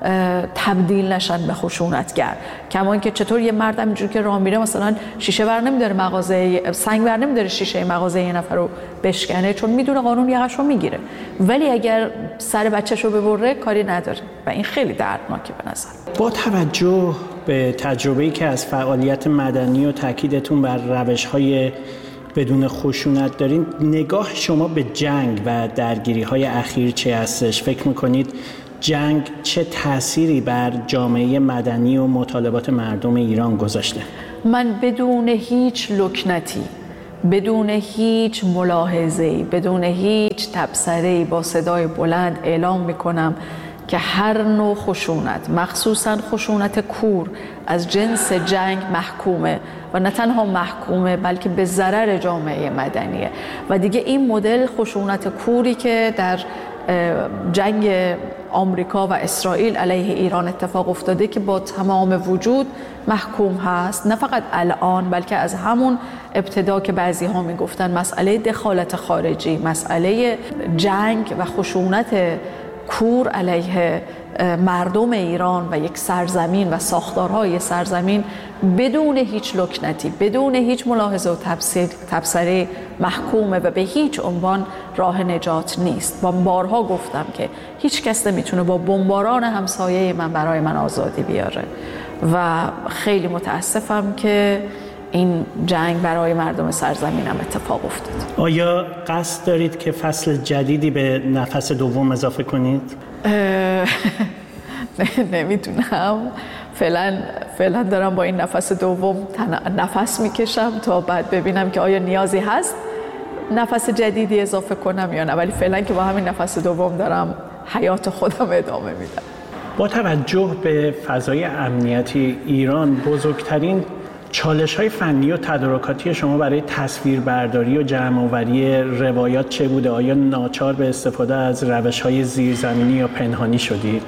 تبدیل نشن به خشونتگر. کما اینکه چطور یه مرد همینجوری که راه میره مثلا شیشه ور نمیداره مغازه سنگ ور نمیداره شیشه مغازه یه نفر رو بشکنه، چون میدونه قانون یقش رو میگیره، ولی اگر سر بچه‌شو ببره کاری نداره و این خیلی دردناکه به نظر. با توجه به تجربه‌ای که از فعالیت مدنی و تاکیدتون بر روش‌های بدون خشونت دارین، نگاه شما به جنگ و درگیری‌های اخیر چه هستش؟ فکر می‌کنید جنگ چه تأثیری بر جامعه مدنی و مطالبات مردم ایران گذاشته؟ من بدون هیچ لکنتی، بدون هیچ ملاحظه‌ای، بدون هیچ تبصره‌ای با صدای بلند اعلام می‌کنم که هر نوع خشونت، مخصوصاً خشونت کور از جنس جنگ محکومه و نه تنها محکومه بلکه به ضرر جامعه مدنیه و دیگه این مدل خشونت کوری که در جنگ آمریکا و اسرائیل علیه ایران اتفاق افتاده که با تمام وجود محکوم هست، نه فقط الان بلکه از همون ابتدا که بعضی ها می گفتن مسئله دخالت خارجی، مسئله جنگ و خشونت کور علیه مردم ایران و یک سرزمین و ساختارهای سرزمین بدون هیچ لکنتی، بدون هیچ ملاحظه و تبصره محکومه و به هیچ عنوان راه نجات نیست. با بارها گفتم که هیچ کس نمیتونه با بمباران همسایه من برای من آزادی بیاره و خیلی متاسفم که این جنگ برای مردم سرزمینم اتفاق افتاد. آیا قصد دارید که فصل جدیدی به نفس دوم اضافه کنید؟ نمیدونم، فعلا فعلا دارم با این نفس دوم نفس میکشم تا بعد ببینم که آیا نیازی هست نفس جدیدی اضافه کنم یا نه، ولی فعلا که با همین نفس دوم دارم حیات خودم ادامه میدم. با توجه به فضای امنیتی ایران، بزرگترین چالش‌های فنی و تدارکاتی شما برای تصویربرداری و جمع‌آوری روایات چه بوده؟ آیا ناچار به استفاده از روش‌های زیرزمینی یا پنهانی شدید؟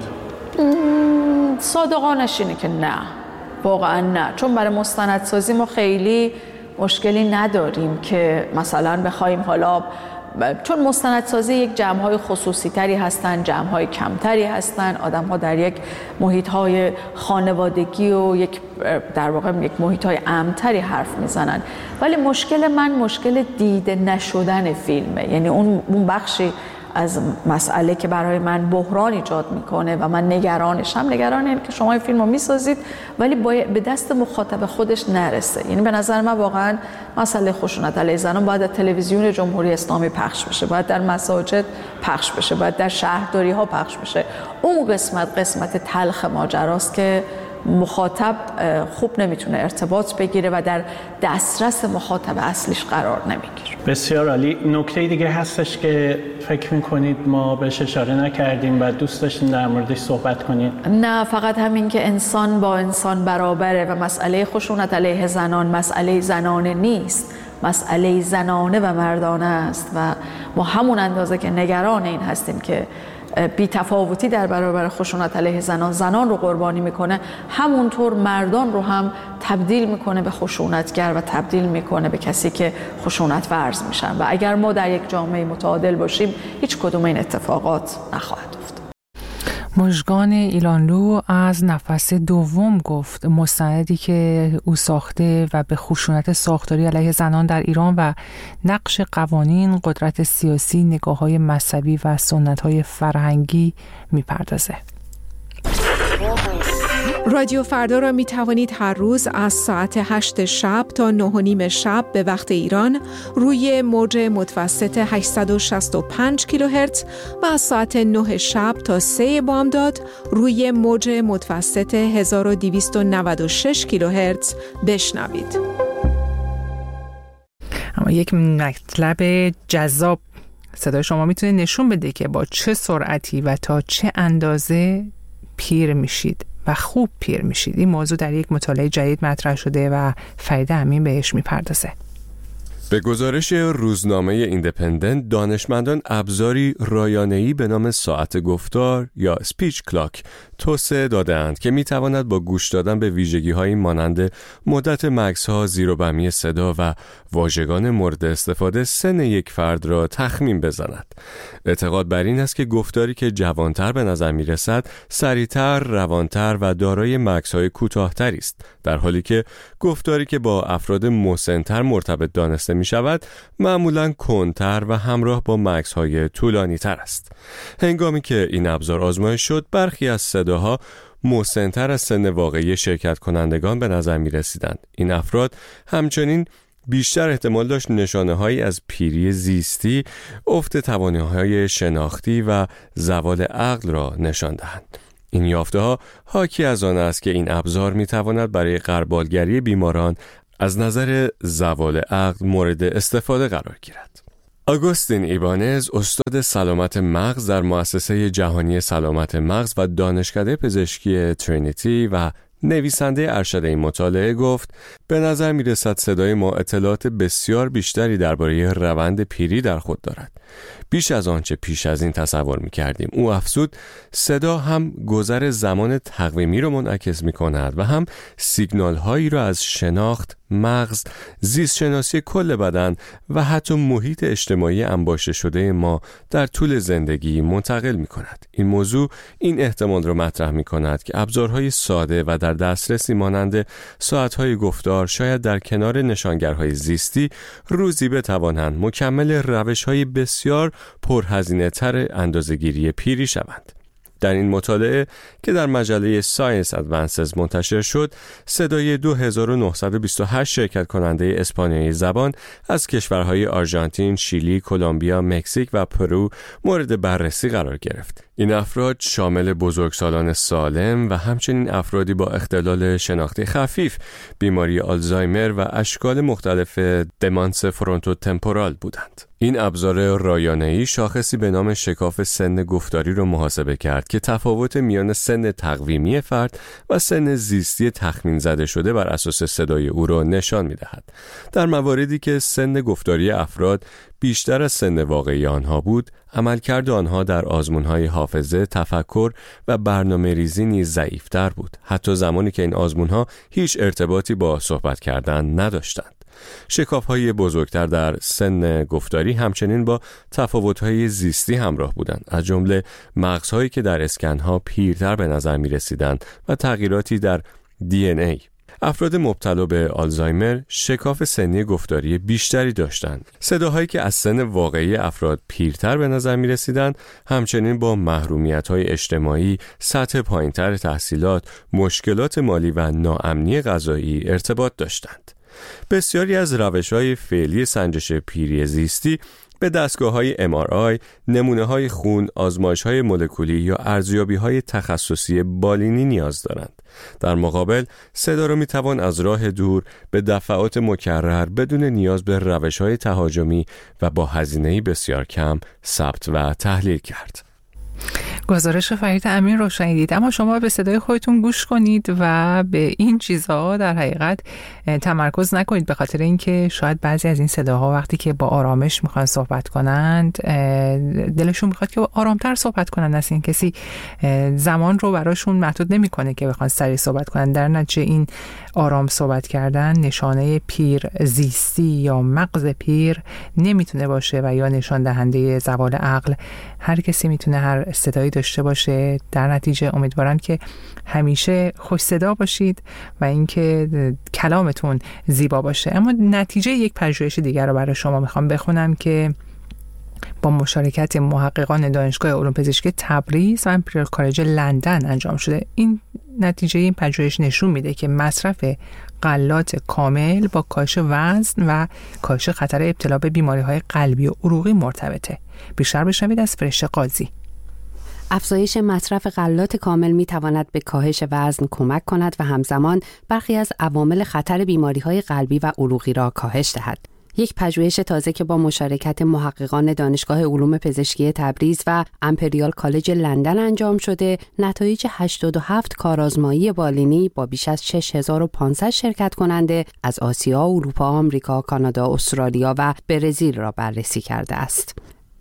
صادقانش اینه که نه، واقعا نه، چون برای مستندسازی ما خیلی مشکلی نداریم که مثلا بخوایم حالا، چون مستندسازی یک جمع‌های خصوصی تری هستن، جمع‌های کمتری هستن، آدم‌ها در یک محیط‌های خانوادگی و یک در واقع یک محیط‌های امن‌تری حرف میزنن، ولی مشکل من مشکل دیده نشدن فیلمه. یعنی اون اون بخشی از مسئله که برای من بحران ایجاد میکنه و من نگرانشم، نگران اینه که شما این فیلم رو میسازید ولی به دست مخاطب خودش نرسه. یعنی به نظر من واقعا مسئله خشونت علیه زنان باید در تلویزیون جمهوری اسلامی پخش بشه، باید در مساجد پخش بشه، باید در شهرداری ها پخش بشه. اون قسمت قسمت تلخ ماجراست که مخاطب خوب نمیتونه ارتباط بگیره و در دسترس مخاطب اصلیش قرار نمیگیره. بسیار عالی. نکته دیگه هستش که فکر میکنید ما بهش اشاره نکردیم و دوست داشتیم در موردش صحبت کنید؟ نه، فقط همین که انسان با انسان برابره و مسئله خشونت علیه زنان مسئله زنانه نیست، مسئله زنانه و مردانه است و ما همون اندازه که نگران این هستیم که بی تفاوتی در برابر خشونت علیه زنان زنان رو قربانی میکنه، همونطور مردان رو هم تبدیل میکنه به خشونتگر و تبدیل میکنه به کسی که خشونت ورز میشن و اگر ما در یک جامعه متعادل باشیم هیچ کدوم این اتفاقات نخواهد افتاد. مژگان ایلانلو از نفس دوم گفت، مستندی که او ساخته و به خشونت ساختاری علیه زنان در ایران و نقش قوانین، قدرت سیاسی، نگاه‌های مذهبی و سنت‌های فرهنگی می‌پردازه. رادیو فردا را می توانید هر روز از ساعت هشت شب تا نه و نیم شب به وقت ایران روی موج متوسط هشتصد و شصت و پنج کیلوهرتز و از ساعت نه شب تا سه بامداد روی موج متوسط هزار و دویست و نود و شش کیلوهرتز بشنوید. اما یک مطلب جذاب صدای شما میتونه نشون بده که با چه سرعتی و تا چه اندازه پیر میشید و خوب پیر میشید. این موضوع در یک مطالعه جدید مطرح شده و فرید امین بهش میپردازه. به گزارش روزنامه ایندیپندنت، دانشمندان ابزاری رایانه‌ای به نام ساعت گفتار یا سپیچ کلاک توسعه دادند که میتواند با گوش دادن به ویژگی‌هایی مانند مدت مکث‌ها، زیر و بمی صدا و واژگان مورد استفاده سن یک فرد را تخمین بزند. اعتقاد بر این است که گفتاری که جوانتر به نظر میرسد سریعتر، روانتر و دارای مکث‌های کوتاه‌تری است، در حالی که گفتاری که با افراد مسن‌تر مرتبط دانسته می‌شود معمولاً کندتر و همراه با مکث‌های طولانی‌تر است. هنگامی که این ابزار آزمایش شد، برخی از صداها مسن‌تر از سن واقعی شرکت کنندگان به نظر می رسیدند. این افراد همچنین بیشتر احتمال داشت نشانه‌هایی از پیری زیستی، افت توانایی‌های شناختی و زوال عقل را نشان دهند. این یافته‌ها حاکی از آن است که این ابزار می‌تواند برای غربالگری بیماران از نظر زوال عقل مورد استفاده قرار گیرد. آگوستین ایبانز، استاد سلامت مغز در مؤسسه جهانی سلامت مغز و دانشکده پزشکی ترینیتی و نویسنده ارشد این مطالعه، گفت به نظر می رسد صدای ما اطلاعات بسیار بیشتری درباره روند پیری در خود دارد، بیش از آنچه پیش از این تصور می کردیم. او افزود صدا هم گذر زمان تقویمی را منعکس می کند و هم سیگنال هایی را از شناخت، مغز، زیست شناسی کل بدن و حتی محیط اجتماعی انباشته شده ما در طول زندگی منتقل می کند. این موضوع این احتمال را مطرح می کند که ابزارهای ساده و در دسترسی مانند ساعتهای گفتار شاید در کنار نشانگرهای زیستی روزی بتوانند مکمل روش‌های بسیار پرهزینه تر اندازه‌گیری پیری شوند. در این مطالعه که در مجله ساینس ادوانسز منتشر شد، صدای دو هزار و نهصد و بیست و هشت شرکت کننده اسپانیایی زبان از کشورهای آرژانتین، شیلی، کلمبیا، مکزیک و پرو مورد بررسی قرار گرفت. این افراد شامل بزرگسالان سالم و همچنین افرادی با اختلال شناختی خفیف، بیماری آلزایمر و اشکال مختلف دمانس فرونتوتمپورال بودند. این ابزار رایانه‌ای شاخصی به نام شکاف سن گفتاری را محاسبه کرد که تفاوت میان سن تقویمی فرد و سن زیستی تخمین زده شده بر اساس صدای او را نشان می‌دهد. در مواردی که سن گفتاری افراد بیشتر از سن واقعی آنها بود، عملکرد آنها در آزمون‌های حافظه، تفکر و برنامه‌ریزی نیز ضعیف‌تر بود، حتی زمانی که این آزمون‌ها هیچ ارتباطی با صحبت کردن نداشتند. شکاف‌های بزرگتر در سن گفتاری همچنین با تفاوت‌های زیستی همراه بودند، از جمله مغزهایی که در اسکن‌ها پیرتر به نظر می‌رسیدند و تغییراتی در دی ان ای. افراد مبتلا به آلزایمر شکاف سنی گفتاری بیشتری داشتند. صداهایی که از سن واقعی افراد پیرتر به نظر می رسیدند همچنین با محرومیت‌های اجتماعی، سطح پایین‌تر تحصیلات، مشکلات مالی و ناامنی غذایی ارتباط داشتند. بسیاری از روش‌های فعلی سنجش پیری زیستی به دستگاه‌های ام آر آی، نمونه‌های خون، آزمایش‌های مولکولی یا ارزیابی‌های تخصصی بالینی نیاز دارند. در مقابل، صدا را می‌توان از راه دور به دفعات مکرر بدون نیاز به روش‌های تهاجمی و با هزینه‌ای بسیار کم ثبت و تحلیل کرد. گزارش فرید امین رو شنیدید، اما شما به صدای خودتون گوش کنید و به این چیزها در حقیقت تمرکز نکنید، به خاطر اینکه شاید بعضی از این صداها وقتی که با آرامش میخوان صحبت کنند دلشون میخواد که آرامتر صحبت کنند، از این کسی زمان رو براشون محدود نمیکنه که بخوان سریع صحبت کنند. در نتیجه این آرام صحبت کردن نشانه پیر زیستی یا مغز پیر نمیتونه باشه و یا نشان دهنده زوال عقل. هر کسی میتونه هر صدایی داشته باشه. در نتیجه امیدوارم که همیشه خوش صدا باشید و اینکه کلامتون زیبا باشه. اما نتیجه یک پژوهش دیگر رو برای شما میخوام بخونم که با مشارکت محققان دانشگاه علوم پزشکی تبریز و امپریال کالج لندن انجام شده. این نتیجه این پژوهش نشون میده که مصرف غلات کامل با کاهش وزن و کاهش خطر ابتلا به بیماری‌های قلبی و عروقی مرتبطه. بیشتر بشنوید از فرشته قاضی. افزایش مصرف غلات کامل می تواند به کاهش وزن کمک کند و همزمان برخی از عوامل خطر بیماری‌های قلبی و عروقی را کاهش دهد. یک پژوهش تازه که با مشارکت محققان دانشگاه علوم پزشکی تبریز و امپریال کالج لندن انجام شده، نتایج هشتاد و هفت کارآزمایی بالینی با بیش از شش هزار و پانصد شرکت کننده از آسیا، اروپا، آمریکا، کانادا، استرالیا و برزیل را بررسی کرده است.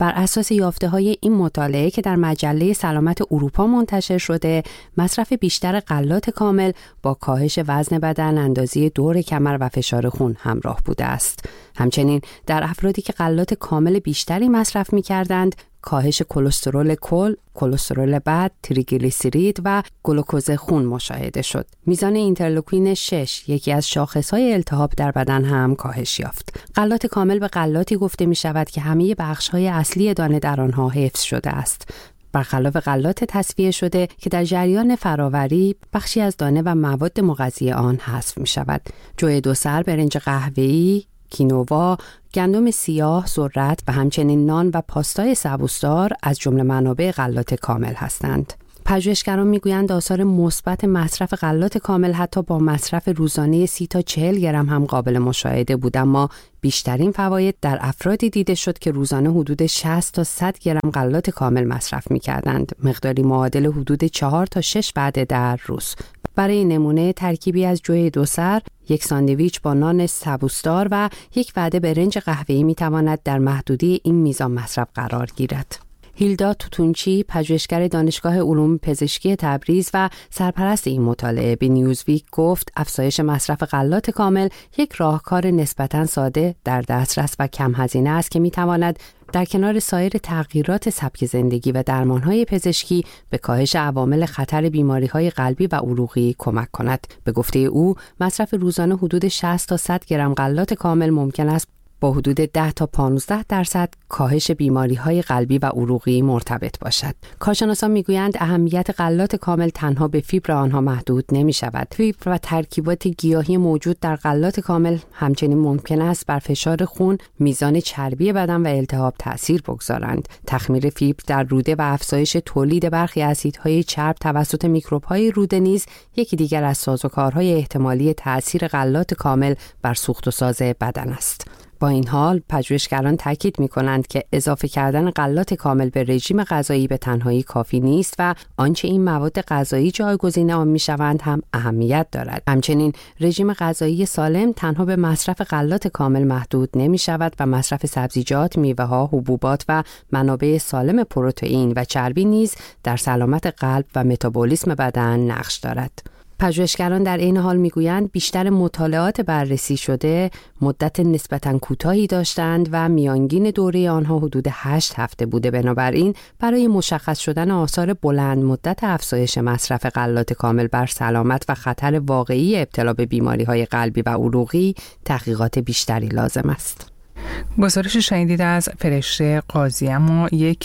بر اساس یافته‌های این مطالعه که در مجله سلامت اروپا منتشر شده، مصرف بیشتر غلات کامل با کاهش وزن بدن، اندازی دور کمر و فشار خون همراه بوده است. همچنین در افرادی که غلات کامل بیشتری مصرف می‌کردند، کاهش کلسترول کل، کلسترول بد، تریگلیسیرید و گلوکوز خون مشاهده شد. میزان اینترلوکین شش، یکی از شاخص‌های التهاب در بدن هم کاهش یافت. غلات کامل به غلاتی گفته می شود که همه بخش‌های اصلی دانه در آنها حفظ شده است، برخلاف غلات تصفیه شده که در جریان فراوری بخشی از دانه و مواد مغذی آن حذف می شود. جوی دو سر، برنج قهوه‌ای، کینوا، گندم سیاه، ذرت و همچنین نان و پاستای سبوسدار از جمله منابع غلات کامل هستند. پژوهشگران میگویند آثار مثبت مصرف غلات کامل حتی با مصرف روزانه سی تا چهل گرم هم قابل مشاهده بود، اما بیشترین فواید در افرادی دیده شد که روزانه حدود شصت تا صد گرم غلات کامل مصرف می‌کردند، مقداری معادل حدود چهار تا شش وعده در روز. برای نمونه ترکیبی از جوی دو سر، یک ساندویچ با نان سبوسدار و یک وعده برنج قهوه‌ای می‌تواند در محدوده این میزان مصرف قرار گیرد. هیلدا توتونچی، پژوهشگر دانشگاه علوم پزشکی تبریز و سرپرست این مطالعه، به نیوزویک گفت افزایش مصرف غلات کامل یک راهکار نسبتاً ساده، در دسترس و کم هزینه است که می‌تواند در کنار سایر تغییرات سبک زندگی و درمان‌های پزشکی به کاهش عوامل خطر بیماری‌های قلبی و عروقی کمک کند. به گفته او، مصرف روزانه حدود شصت تا صد گرم غلات کامل ممکن است با حدود ده تا پانزده درصد کاهش بیماری‌های قلبی و عروقی مرتبط باشد. کارشناسان میگویند اهمیت غلات کامل تنها به فیبر آنها محدود نمی‌شود. فیبر و ترکیبات گیاهی موجود در غلات کامل همچنین ممکن است بر فشار خون، میزان چربی بدن و التهاب تأثیر بگذارند. تخمیر فیبر در روده و افزایش تولید برخی اسیدهای چرب توسط میکروب‌های روده نیز یکی دیگر از سازوکارهای احتمالی تأثیر غلات کامل بر سوخت و ساز بدن است. با این حال پژوهشگران تاکید می‌کنند که اضافه کردن غلات کامل به رژیم غذایی به تنهایی کافی نیست و آنچه این مواد غذایی جایگزین آن می‌شوند هم اهمیت دارد. همچنین رژیم غذایی سالم تنها به مصرف غلات کامل محدود نمی‌شود و مصرف سبزیجات، میوه‌ها، حبوبات و منابع سالم پروتئین و چربی نیز در سلامت قلب و متابولیسم بدن نقش دارد. پژوهشگران در این حال میگویند بیشتر مطالعات بررسی شده مدت نسبتاً کوتاهی داشتند و میانگین دوره آنها حدود هشت هفته بوده. بنابراین برای مشخص شدن آثار بلند مدت افزایش مصرف غلات کامل بر سلامت و خطر واقعی ابتلا به بیماری‌های قلبی و عروقی تحقیقات بیشتری لازم است. گزارش شنیدید از فرشته قاضی. اما یک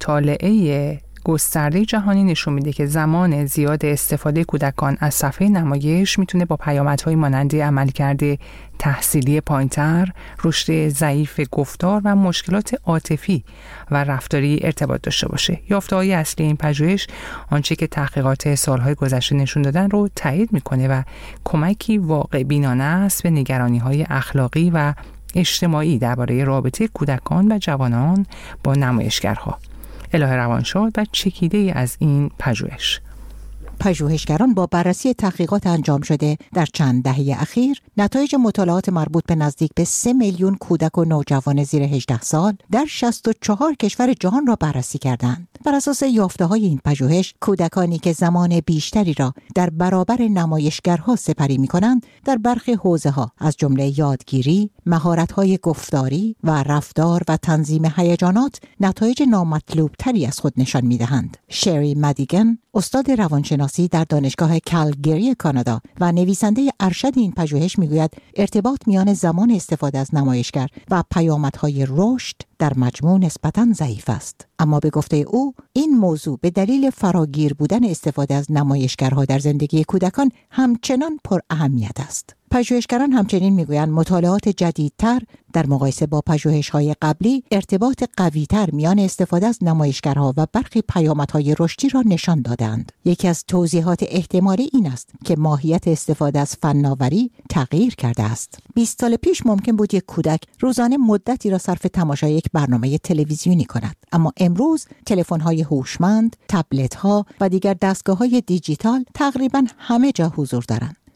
مطالعه گسترده جهانی نشون میده که زمان زیاد استفاده کودکان از صفحه نمایش میتونه با پیامدهای مانند عملکرد تحصیلی پایین‌تر، رشد ضعیف گفتار و مشکلات عاطفی و رفتاری ارتباط داشته باشه. یافته‌های اصلی این پژوهش آنچه که تحقیقات سالهای گذشته نشون دادن رو تایید میکنه و کمکی واقع بینانه است به نگرانی‌های اخلاقی و اجتماعی درباره رابطه کودکان و جوانان با نمایشگرها. الهه روانشاد و چکیده از این پژوهش. پژوهشگران با بررسی تحقیقات انجام شده در چند دهه اخیر نتایج مطالعات مربوط به نزدیک به سه میلیون کودک و نوجوان زیر هجده سال در شصت و چهار کشور جهان را بررسی کردند. بر اساس یافته‌های این پژوهش، کودکانی که زمان بیشتری را در برابر نمایشگرها سپری می‌کنند، در برخی حوزه‌ها از جمله یادگیری، مهارت‌های گفتاری و رفتار و تنظیم هیجانات نتایج نامطلوب‌تری از خود نشان می‌دهند. شری مدیگن، استاد روانشناسی در دانشگاه کالگری کانادا و نویسنده ارشد این پژوهش میگوید ارتباط میان زمان استفاده از نمایشگر و پیامدهای رشد در مجموع نسبتاً ضعیف است. اما به گفته او این موضوع به دلیل فراگیر بودن استفاده از نمایشگرها در زندگی کودکان همچنان پر اهمیت است. پژوهشگران همچنین میگویند مطالعات جدیدتر در مقایسه با پژوهش‌های قبلی ارتباط قوی‌تر میان استفاده از نمایشگرها و برخی پیامدهای رشدی را نشان دادند. یکی از توضیحات احتمالی این است که ماهیت استفاده از فناوری تغییر کرده است. بیست سال پیش ممکن بود یک کودک روزانه مدتی را صرف تماشای یک برنامه تلویزیونی کند، اما امروز تلفن‌های هوشمند، تبلت‌ها و دیگر دستگاه‌های دیجیتال تقریباً همه جا حضور دارند.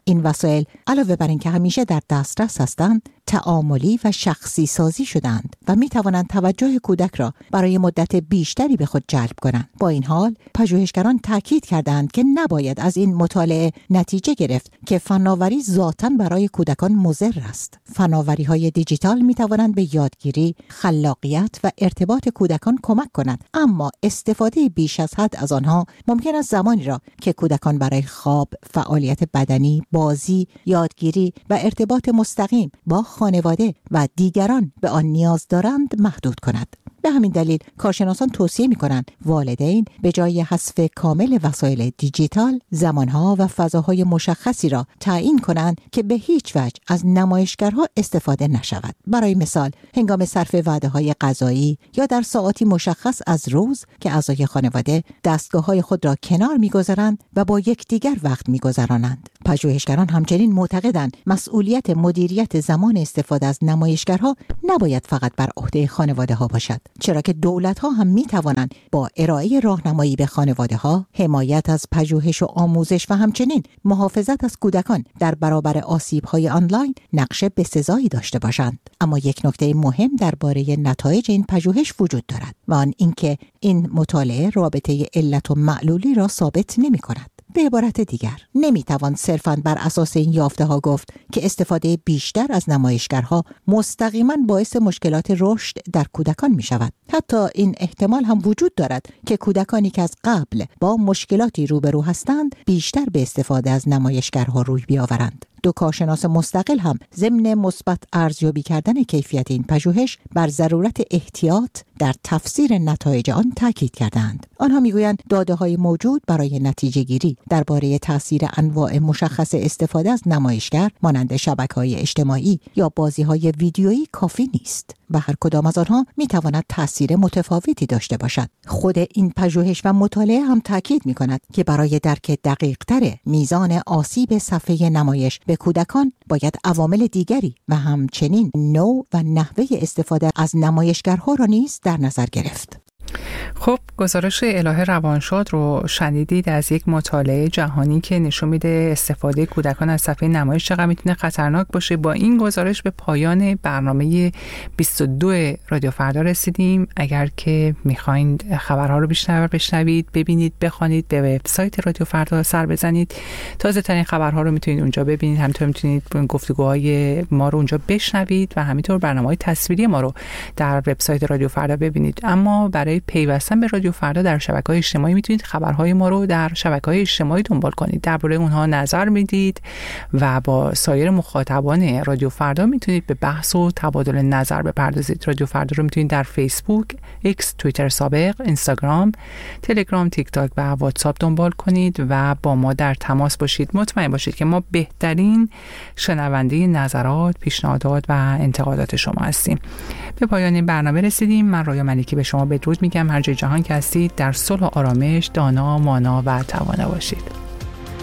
این وسایل علاوه بر اینکه همیشه در دسترس هستند، تعاملی و شخصی سازی شدند و می توانند توجه کودک را برای مدت بیشتری به خود جلب کنند. با این حال پژوهشگران تاکید کردند که نباید از این مطالعه نتیجه گرفت که فناوری ذاتاً برای کودکان مضر است. فناوری‌های دیجیتال می توانند به یادگیری، خلاقیت و ارتباط کودکان کمک کنند، اما استفاده بیش از حد از آنها ممکن است زمانی را که کودکان برای خواب، فعالیت بدنی، بازی، یادگیری و ارتباط مستقیم با خانواده و دیگران به آن نیاز دارند محدود کند. به همین دلیل کارشناسان توصیه می‌کنند والدین به جای حذف کامل وسایل دیجیتال، زمانها و فضاهای مشخصی را تعیین کنند که به هیچ وجه از نمایشگرها استفاده نشود. برای مثال، هنگام صرف وعده‌های غذایی یا در ساعاتی مشخص از روز که اعضای خانواده دستگاه‌های خود را کنار می‌گذارند و با یکدیگر وقت می‌گذرانند. پژوهشگران همچنین معتقدند مسئولیت مدیریت زمان استفاده از نمایشگرها نباید فقط بر عهده خانواده‌ها باشد، چرا که دولت‌ها هم می‌توانند با ارائه راهنمایی به خانواده‌ها، حمایت از پژوهش و آموزش و همچنین محافظت از کودکان در برابر آسیب‌های آنلاین نقش بسزایی داشته باشند. اما یک نکته مهم درباره نتایج این پژوهش وجود دارد و آن اینکه این مطالعه رابطه علت و معلولی را ثابت نمی‌کند. به عبارت دیگر، نمیتوان صرفاً بر اساس این یافته ها گفت که استفاده بیشتر از نمایشگرها مستقیما باعث مشکلات رشد در کودکان می شود. حتی این احتمال هم وجود دارد که کودکانی که از قبل با مشکلاتی روبرو هستند بیشتر به استفاده از نمایشگرها روی بیاورند. دو کارشناس مستقل هم ضمن مثبت ارزیابی کردن کیفیت این پژوهش بر ضرورت احتیاط در تفسیر نتایج آن تاکید کردند. آنها میگویند داده‌های موجود برای نتیجه گیری درباره تاثیر انواع مشخص استفاده از نمایشگر مانند شبکه‌های اجتماعی یا بازی‌های ویدیویی کافی نیست و هر کدام از آنها میتواند تاثیر متفاوتی داشته باشد. خود این پژوهش و مطالعه هم تاکید می‌کند که برای درک دقیق‌تر میزان آسیب صفحه نمایش به کودکان باید عوامل دیگری و همچنین نوع و نحوه استفاده از نمایشگرها را نیز در نظر گرفت. خب، گزارش الهه روانشاد رو شنیدید از یک مطالعه جهانی که نشون میده استفاده کودکان از صفحه نمایش چقدر میتونه خطرناک باشه. با این گزارش به پایان برنامه بیست و دو رادیو فردا رسیدیم. اگر که میخواین خبرها رو بیشتر بشنوید، ببینید، بخوانید، به وبسایت رادیو فردا سر بزنید. تازه ترین خبرها رو میتونید اونجا ببینید. همینطور میتونید گفتگوهای ما رو اونجا بشنوید و همینطور برنامه‌های تصویری ما رو در وبسایت رادیو فردا ببینید. اما برای پیوستن به رادیو فردا در شبکه‌های اجتماعی میتونید خبرهای ما رو در شبکه‌های اجتماعی دنبال کنید، درباره اونها نظر میدید و با سایر مخاطبان رادیو فردا میتونید به بحث و تبادل نظر بپردازید. رادیو فردا رو میتونید در فیسبوک، ایکس، توییتر سابق، اینستاگرام، تلگرام، تیک تاک و واتساپ دنبال کنید و با ما در تماس باشید. مطمئن باشید که ما بهترین شنونده نظرات، پیشنهادات و انتقادات شما هستیم. به پایان این برنامه رسیدیم. من رایا ملکی به شما بدرود میگم. هر جای جهان که هستید در صلح و آرامش دانا، مانا و توانا باشید.